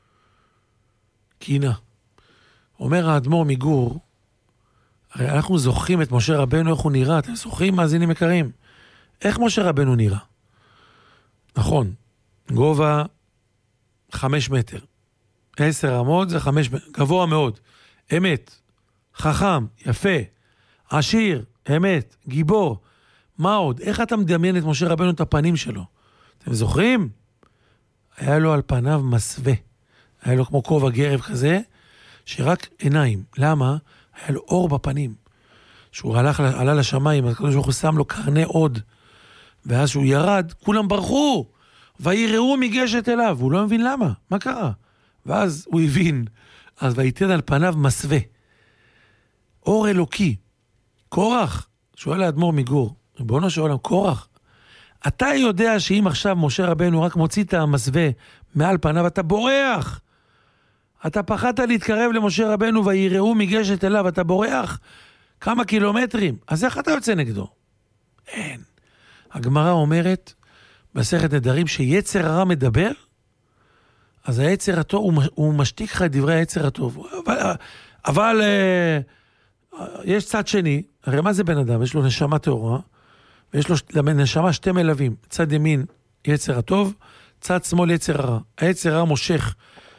קינה. אומר האדמו"ר מגור, הרי אנחנו זוכרים את משה רבנו, איך הוא נראה, אתם זוכרים מאזינים יקרים? איך משה רבנו נראה? נכון, גובה חמש מטר. עשר רמות זה חמש מטר, גבוה מאוד. אמת, חכם, יפה, עשיר, אמת, גיבור. מה עוד? איך אתה מדמיין את משה רבנו את הפנים שלו? אתם זוכרים? היה לו על פניו מסווה. היה לו כמו כובע גרב כזה, שרק עיניים. למה? היה לו אור בפנים. שהוא הלך, עלה לשמיים, אז הקדוש ברוך הוא שם לו קרני עוד. ואז שהוא ירד, כולם ברחו. ויראו מגשת אליו. הוא לא מבין למה. מה קרה? ואז הוא הבין. אז ויתן על פניו מסווה. אור אלוקי. קורח. שואל האדמו"ר מגור. ריבונו של עולם, קורח. אתה יודע שאם עכשיו משה רבנו רק מוציא את המסווה מעל פניו, אתה בורח. אתה פחדת להתקרב למשה רבנו ויראו מגשת אליו, אתה בורח כמה קילומטרים. אז איך אתה יוצא נגדו? אין. הגמרא אומרת בסכת נדרים שיצר הרע מדבר, אז היצר הטוב, הוא, הוא משתיק לך את דברי היצר הטוב. אבל, אבל אה, יש צד שני, הרי מה זה בן אדם? יש לו נשמה טהורה, ויש לו לנשמה שתי מלווים. צד ימין יצר הטוב, צד שמאל יצר הרע. היצר הרע מושך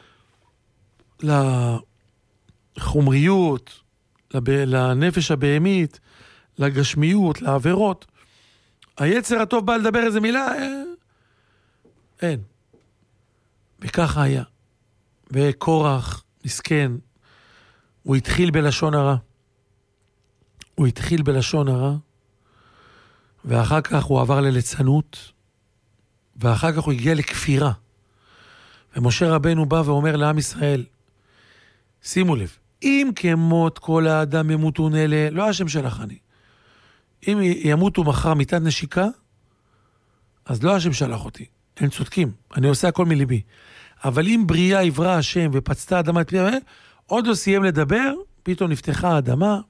לחומריות, לנפש הבהמית, לגשמיות, לעבירות. היצר הטוב בא לדבר איזה מילה, אין. וככה היה. וקורח, מסכן, הוא התחיל בלשון הרע. הוא התחיל בלשון הרע, ואחר כך הוא עבר לליצנות, ואחר כך הוא הגיע לכפירה. ומשה רבנו בא ואומר לעם ישראל, שימו לב, אם כמות כל האדם ימותון אלה, לא השם שלך אני. אם ימותו מחר מיתת נשיקה, אז לא השם שלח אותי. הם צודקים, אני עושה הכל מליבי. אבל אם בריאה עברה השם ופצתה האדמה את פיה, עוד לא סיים לדבר, פתאום נפתחה האדמה,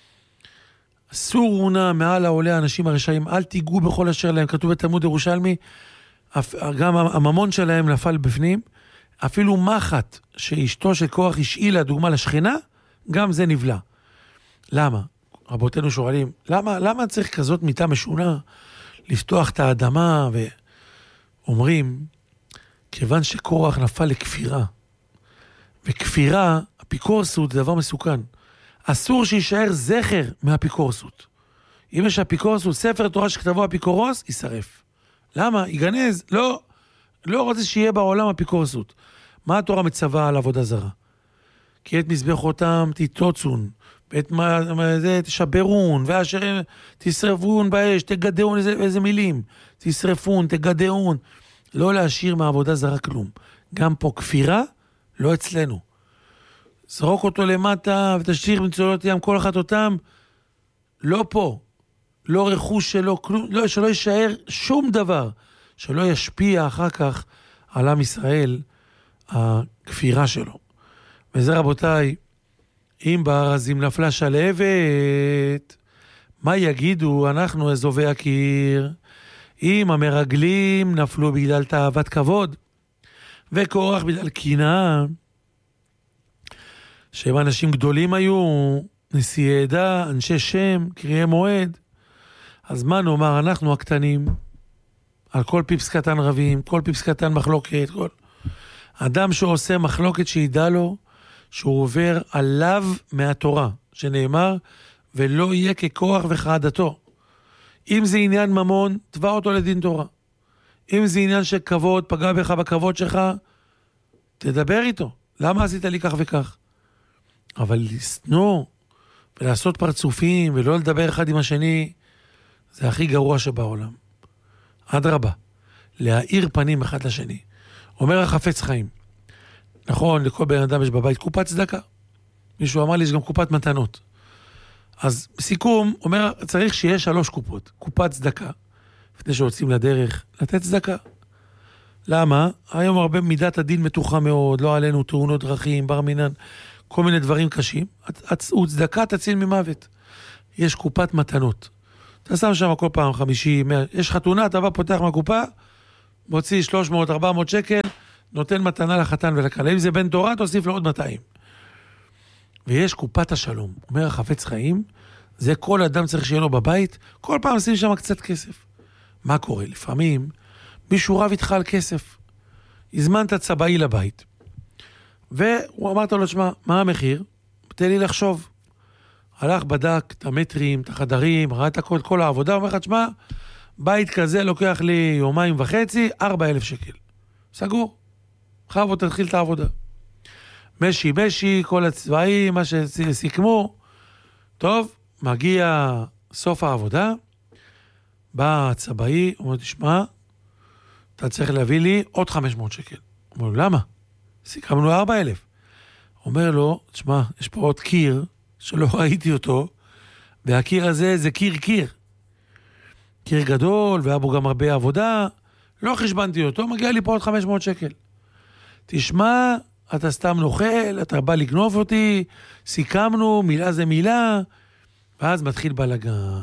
אסור נא מעל העולה האנשים הרשעים, אל תיגעו בכל אשר להם, כתוב בתלמוד ירושלמי, גם הממון שלהם נפל בפנים, אפילו מחט שאשתו של קורח השאילה דוגמה לשכנה, גם זה נבלע. למה? רבותינו שואלים, למה, למה צריך כזאת מיטה משונה לפתוח את האדמה? ואומרים, כיוון שקורח נפל לכפירה, וכפירה, אפיקורסות זה דבר מסוכן. אסור שישאר זכר מהאפיקורסות. אם יש אפיקורסות, ספר תורה שכתבו אפיקורוס, יישרף. למה? ייגנז? לא. לא רוצה שיהיה בעולם אפיקורסות. מה התורה מצווה על עבודה זרה? כי את מזבחותם תיטוצון, ואת מה, זה תשברון, ואשר תשרפון באש, תגדעון, איזה, איזה מילים. תשרפון, תגדעון. לא להשאיר מהעבודה זרה כלום. גם פה כפירה, לא אצלנו. זרוק אותו למטה ותשאיר מצולות ים כל אחת אותם, לא פה. לא רכוש שלו, כלום, לא, שלא יישאר שום דבר, שלא ישפיע אחר כך על עם ישראל, הכפירה שלו. וזה רבותיי, אם בארזים נפלה שלהבת, מה יגידו אנחנו אזובי הקיר? אם המרגלים נפלו בגלל תאוות כבוד, וקורח בגלל קינה, שהם אנשים גדולים היו, נשיאי עדה, אנשי שם, קריאי מועד, אז מה נאמר, אנחנו הקטנים, על כל פיפס קטן רבים, כל פיפס קטן מחלוקת, כל... אדם שעושה מחלוקת שידע לו, שהוא עובר עליו מהתורה, שנאמר, ולא יהיה ככוח וכעדתו. אם זה עניין ממון, תבע אותו לדין תורה. אם זה עניין של כבוד, פגע בך בכבוד שלך, תדבר איתו. למה עשית לי כך וכך? אבל לסנוע, ולעשות פרצופים, ולא לדבר אחד עם השני, זה הכי גרוע שבעולם. עד רבה. להאיר פנים אחד לשני. אומר החפץ חיים, נכון, לכל בן אדם יש בבית קופת צדקה. מישהו אמר לי, יש גם קופת מתנות. אז בסיכום, אומר, צריך שיהיה שלוש קופות. קופת צדקה, לפני שיוצאים לדרך, לתת צדקה. למה? היום הרבה מידת הדין מתוחה מאוד, לא עלינו תאונות דרכים, בר מינן, כל מיני דברים קשים. וצדקה תציל ממוות. יש קופת מתנות. אתה שם שם כל פעם חמישים, מאה, יש חתונה, אתה בא פותח מהקופה, מוציא שלוש מאות ארבע מאות שקל, נותן מתנה לחתן ולכלה. אם זה בן תורה, תוסיף לו עוד מאתיים. ויש קופת השלום. אומר החפץ חיים, זה כל אדם צריך שיהיה לו בבית, כל פעם שים שם קצת כסף. מה קורה? לפעמים מישהו רב איתך על כסף. הזמנת צבאי לבית. והוא אמרת לו, שמה, מה המחיר? תן לי לחשוב. הלך, בדק את המטרים, את החדרים, ראה את הכל, כל העבודה, אומר לך, שמה, בית כזה לוקח לי יומיים וחצי, ארבע אלף שקל. סגור. חבו, תתחיל את העבודה. משי, משי, כל הצבאים, מה שסיכמו. טוב, מגיע סוף העבודה, בא הצבאי, אומר, תשמע, אתה צריך להביא לי עוד חמש מאות שקל. אומר לו, למה? סיכמנו ארבע אלף. אומר לו, תשמע, יש פה עוד קיר, שלא ראיתי אותו, והקיר הזה זה קיר קיר. קיר גדול, והיה בו גם הרבה עבודה, לא חשבנתי אותו, מגיע לי פה עוד חמש מאות שקל. תשמע, אתה סתם נוכל, אתה בא לגנוב אותי, סיכמנו, מילה זה מילה, ואז מתחיל בלגן.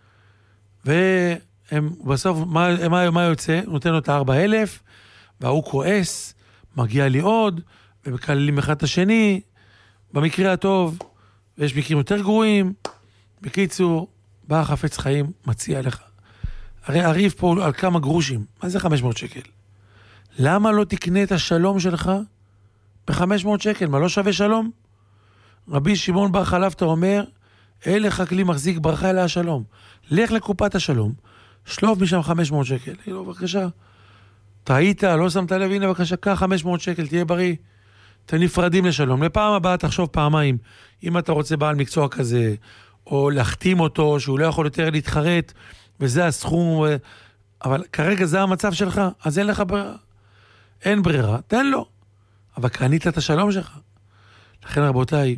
והם בסוף, מה, מה, מה יוצא? נותן לו את ארבע אלף, והוא כועס, מגיע לי עוד, ומקללים אחד את השני, במקרה הטוב, ויש מקרים יותר גרועים. בקיצור, בא החפץ חיים, מציע לך. הרי הריב פה על כמה גרושים, מה זה חמש מאות שקל? למה לא תקנה את השלום שלך ב-חמש מאות שקל? מה, לא שווה שלום? רבי שמעון בר חלפתא אומר, אין לך כלי מחזיק ברכה אלא השלום. לך לקופת השלום, שלוף משם חמש מאות שקל. לא, בבקשה. טעית, לא שמת לב, הנה בבקשה, קח חמש מאות שקל, תהיה בריא. אתם נפרדים לשלום. לפעם הבאה תחשוב פעמיים, אם אתה רוצה בעל מקצוע כזה, או להחתים אותו, שהוא לא יכול יותר להתחרט, וזה הסכום, אבל כרגע זה המצב שלך, אז אין לך ברירה. אין ברירה, תן לו. אבל קנית את השלום שלך. לכן רבותיי,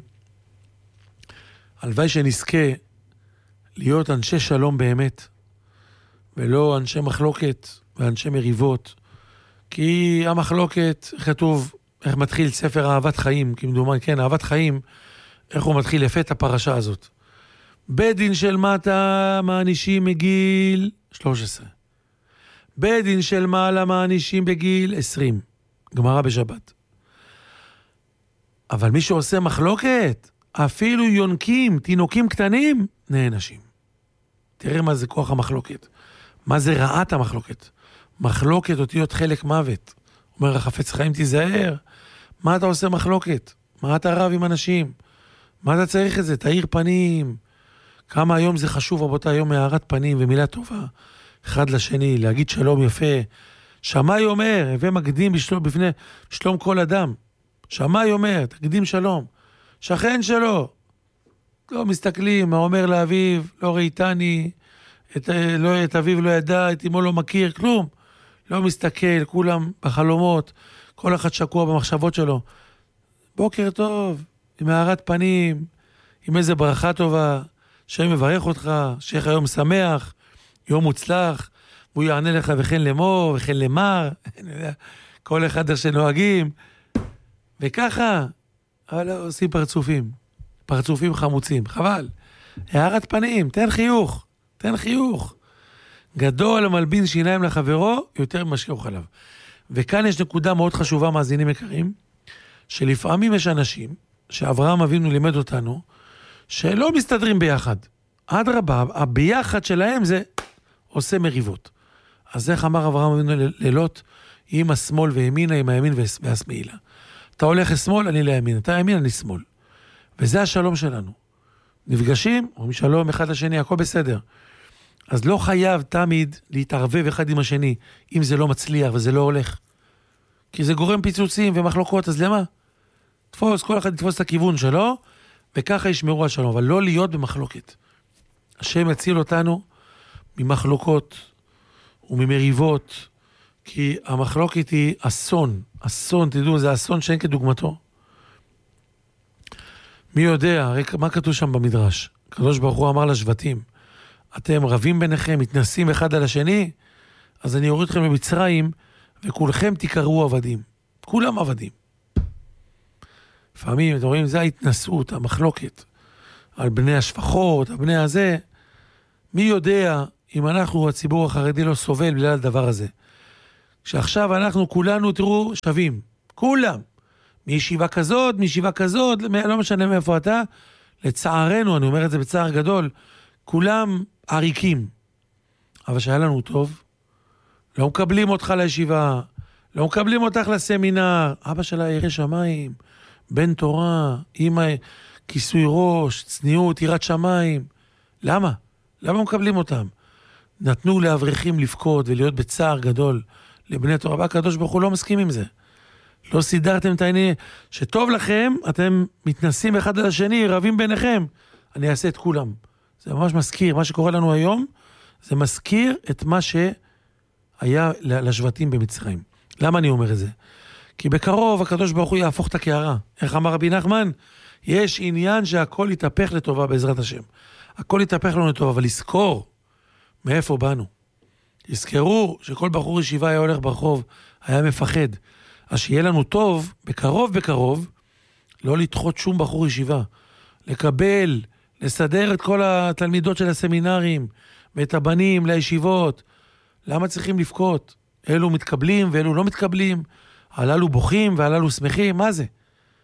הלוואי שנזכה להיות אנשי שלום באמת, ולא אנשי מחלוקת ואנשי מריבות, כי המחלוקת, כתוב, איך מתחיל ספר אהבת חיים, כמדומה, כן, אהבת חיים, איך הוא מתחיל יפה את הפרשה הזאת. בית דין של מטה מענישים מגיל שלוש עשרה. בית דין של מעלה מענישים בגיל עשרים. גמרא בשבת. אבל מי שעושה מחלוקת, אפילו יונקים, תינוקים קטנים, נענשים. תראה מה זה כוח המחלוקת. מה זה רעת המחלוקת. מחלוקת אותיות חלק מוות. אומר החפץ חיים, תיזהר. מה אתה עושה מחלוקת? מה אתה רב עם אנשים? מה אתה צריך את זה? תאיר פנים. כמה היום זה חשוב, רבותיי, היום מהארת פנים ומילה טובה. אחד לשני, להגיד שלום יפה. שמאי אומר, הווה מקדים בשלום, בפני שלום כל אדם. שמאי אומר, תקדים שלום. שכן שלו. לא מסתכלים, מה אומר לאביו, לא ראיתני, את, לא, את אביו לא ידע, את אמו לא מכיר, כלום. לא מסתכל, כולם בחלומות, כל אחד שקוע במחשבות שלו. בוקר טוב, עם הארת פנים, עם איזה ברכה טובה, שאני מברך אותך, שיהיה היום שמח, יום מוצלח, והוא יענה לך וכן לאמור, וכן למר, כל אחד איך שנוהגים, וככה, אבל לא עושים פרצופים, פרצופים חמוצים, חבל. הארת פנים, תן חיוך, תן חיוך. גדול המלבין שיניים לחברו, יותר משכיח עליו. וכאן יש נקודה מאוד חשובה, מאזינים יקרים, שלפעמים יש אנשים, שאברהם אבינו לימד אותנו, שלא מסתדרים ביחד. עד רבה, הביחד שלהם זה עושה מריבות. אז איך אמר אברהם אבינו לילות, עם השמאל וימינה, עם הימין והשמאלה. אתה הולך לשמאל, אני לימין, אתה ימין, אני שמאל. וזה השלום שלנו. נפגשים, אומרים שלום אחד לשני, הכל בסדר. אז לא חייב תמיד להתערבב אחד עם השני, אם זה לא מצליח וזה לא הולך. כי זה גורם פיצוצים ומחלוקות, אז למה? תפוס, כל אחד יתפוס את הכיוון שלו, וככה ישמרו על שלום, אבל לא להיות במחלוקת. השם יציל אותנו ממחלוקות וממריבות, כי המחלוקת היא אסון, אסון, תדעו, זה אסון שאין כדוגמתו. מי יודע, הרי מה כתוב שם במדרש? הקדוש ברוך הוא אמר לשבטים, אתם רבים ביניכם, מתנסים אחד על השני, אז אני אוריד אתכם למצרים, וכולכם תיקראו עבדים. כולם עבדים. לפעמים, אתם רואים, זה ההתנסות, המחלוקת, על בני השפחות, על בני הזה. מי יודע אם אנחנו, הציבור החרדי, לא סובל בגלל הדבר הזה. שעכשיו אנחנו כולנו, תראו, שווים. כולם. מישיבה כזאת, מישיבה כזאת, לא משנה מאיפה אתה. לצערנו, אני אומר את זה בצער גדול, כולם עריקים. אבל שהיה לנו טוב, לא מקבלים אותך לישיבה, לא מקבלים אותך לסמינר. אבא שלה ירא שמיים, בן תורה, אמא, כיסוי ראש, צניעות, יראת שמיים. למה? למה מקבלים אותם? נתנו לאברכים לבכות ולהיות בצער גדול לבני תורה. והקדוש ברוך הוא לא מסכים עם זה. לא סידרתם את העניין. שטוב לכם, אתם מתנסים אחד על השני, רבים ביניכם. אני אעשה את כולם. זה ממש מזכיר, מה שקורה לנו היום, זה מזכיר את מה שהיה לשבטים במצרים. למה אני אומר את זה? כי בקרוב הקדוש ברוך הוא יהפוך את הקערה. איך אמר רבי נחמן? יש עניין שהכל יתהפך לטובה בעזרת השם. הכל יתהפך לנו לטובה, אבל לזכור מאיפה באנו. תזכרו שכל בחור ישיבה היה הולך ברחוב, היה מפחד. אז שיהיה לנו טוב, בקרוב בקרוב, לא לדחות שום בחור ישיבה. לקבל, לסדר את כל התלמידות של הסמינרים, ואת הבנים לישיבות. למה צריכים לפקות? אלו מתקבלים ואלו לא מתקבלים. הללו בוכים והללו שמחים. מה זה?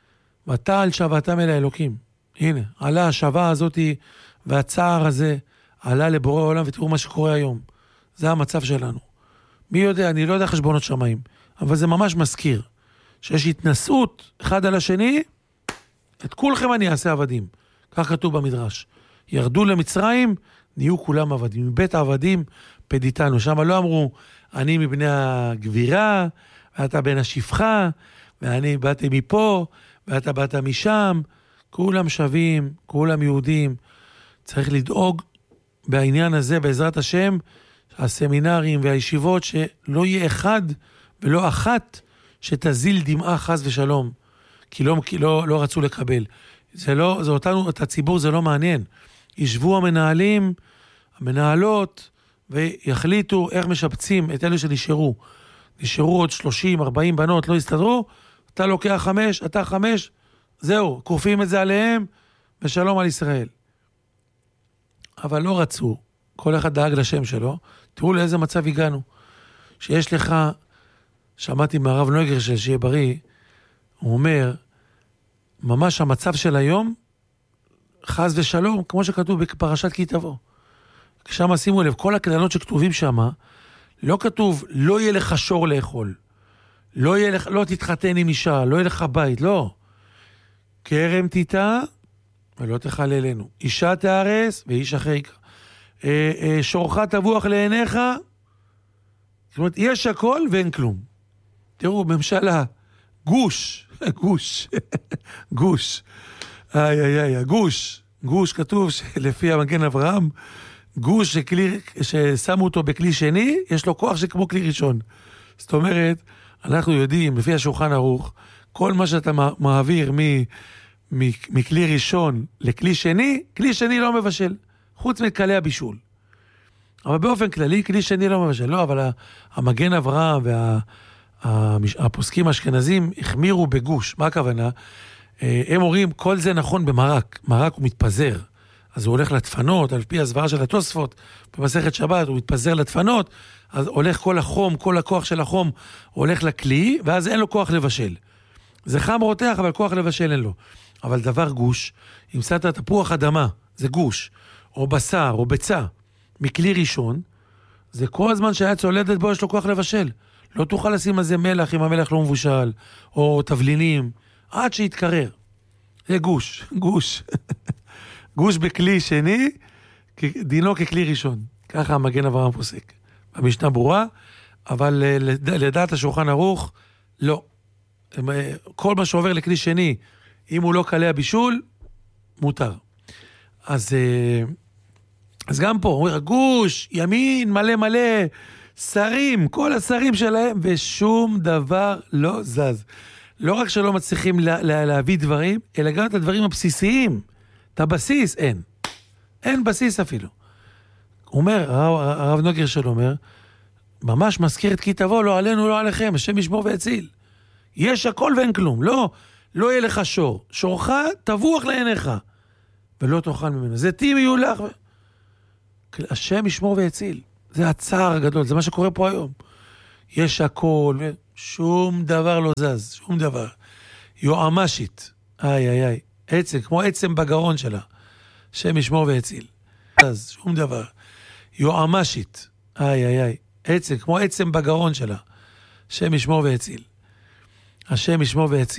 ותעל שבתם אל האלוקים. הנה, עלה השווה הזאת והצער הזה, עלה לבורא העולם, ותראו מה שקורה היום. זה המצב שלנו. מי יודע? אני לא יודע חשבונות שמיים, אבל זה ממש מזכיר, שיש התנסות אחד על השני, את כולכם אני אעשה עבדים. כך כתוב במדרש. ירדו למצרים, נהיו כולם עבדים. מבית העבדים פדיתנו. שם לא אמרו, אני מבני הגבירה, ואתה בן השפחה, ואני באתי מפה, ואתה באת משם. כולם שווים, כולם יהודים. צריך לדאוג בעניין הזה, בעזרת השם, הסמינרים והישיבות, שלא יהיה אחד ולא אחת שתזיל דמעה חס ושלום, כי לא, כי לא, לא רצו לקבל. זה לא, זה אותנו, את הציבור זה לא מעניין. ישבו המנהלים, המנהלות, ויחליטו איך משפצים את אלה שנשארו. נשארו עוד שלושים ארבעים בנות, לא הסתדרו, אתה לוקח חמש, אתה חמש, זהו, קורפים את זה עליהם, ושלום על ישראל. אבל לא רצו, כל אחד דאג לשם שלו. תראו לאיזה מצב הגענו. שיש לך, שמעתי מהרב נויגר של שיהיה בריא, הוא אומר, ממש המצב של היום, חס ושלום, כמו שכתוב בפרשת כי תבוא. כשם שימו לב, כל הכללות שכתובים שם, לא כתוב, לא יהיה לך שור לאכול, לא, יהיה לך, לא תתחתן עם אישה, לא יהיה לך בית, לא. כרם תיטע, ולא תחל אלינו. אישה תארס, ואיש אחריך. אה, אה, שורך תבוח לעיניך, זאת אומרת, יש הכל ואין כלום. תראו, ממשלה, גוש, גוש, גוש, איי, איי, איי, גוש, גוש כתוב שלפי המגן אברהם, גוש שכלי, ששמו אותו בכלי שני, יש לו כוח שכמו כלי ראשון. זאת אומרת, אנחנו יודעים, לפי השולחן ערוך, כל מה שאתה מעביר מ, מ, מכלי ראשון לכלי שני, כלי שני לא מבשל, חוץ מכלי הבישול. אבל באופן כללי, כלי שני לא מבשל. לא, אבל המגן אברהם והפוסקים האשכנזים החמירו בגוש. מה הכוונה? הם אומרים, כל זה נכון במרק. מרק הוא מתפזר. אז הוא הולך לדפנות, על פי הסברה של התוספות, במסכת שבת, הוא מתפזר לדפנות, אז הולך כל החום, כל הכוח של החום, הולך לכלי, ואז אין לו כוח לבשל. זה חם רותח, אבל כוח לבשל אין לו. אבל דבר גוש, אם שמת תפוח אדמה, זה גוש, או בשר, או ביצה, מכלי ראשון, זה כל הזמן שהיה צולדת בו, יש לו כוח לבשל. לא תוכל לשים על זה מלח, אם המלח לא מבושל, או תבלינים, עד שיתקרר. זה גוש, גוש. גוש בכלי שני, דינו ככלי ראשון. ככה המגן אברהם פוסק. המשנה ברורה, אבל לדעת השולחן ערוך, לא. כל מה שעובר לכלי שני, אם הוא לא קלה הבישול, מותר. אז, אז גם פה, הוא אומר, גוש, ימין, מלא מלא, שרים, כל השרים שלהם, ושום דבר לא זז. לא רק שלא מצליחים לה, לה, להביא דברים, אלא גם את הדברים הבסיסיים. את הבסיס אין. אין בסיס אפילו. הוא אומר, הרב, הרב נוגר שלו אומר, ממש מזכיר את כי תבוא, לא עלינו, לא עליכם, השם ישמור ויציל. יש הכל ואין כלום, לא, לא יהיה לך שור. שורך תבוח לעיניך, ולא תאכל ממנו. זיתים יהיו לך. השם ישמור ויציל. זה הצער הגדול, זה מה שקורה פה היום. יש הכל, שום דבר לא זז, שום דבר. יועמשית, איי איי איי, עצם, כמו עצם בגרון שלה. השם ישמור ויציל. זז, שום דבר. יועמשית, איי איי איי, עצם, כמו עצם בגרון שלה. השם ישמור ויציל. השם ישמור ויציל.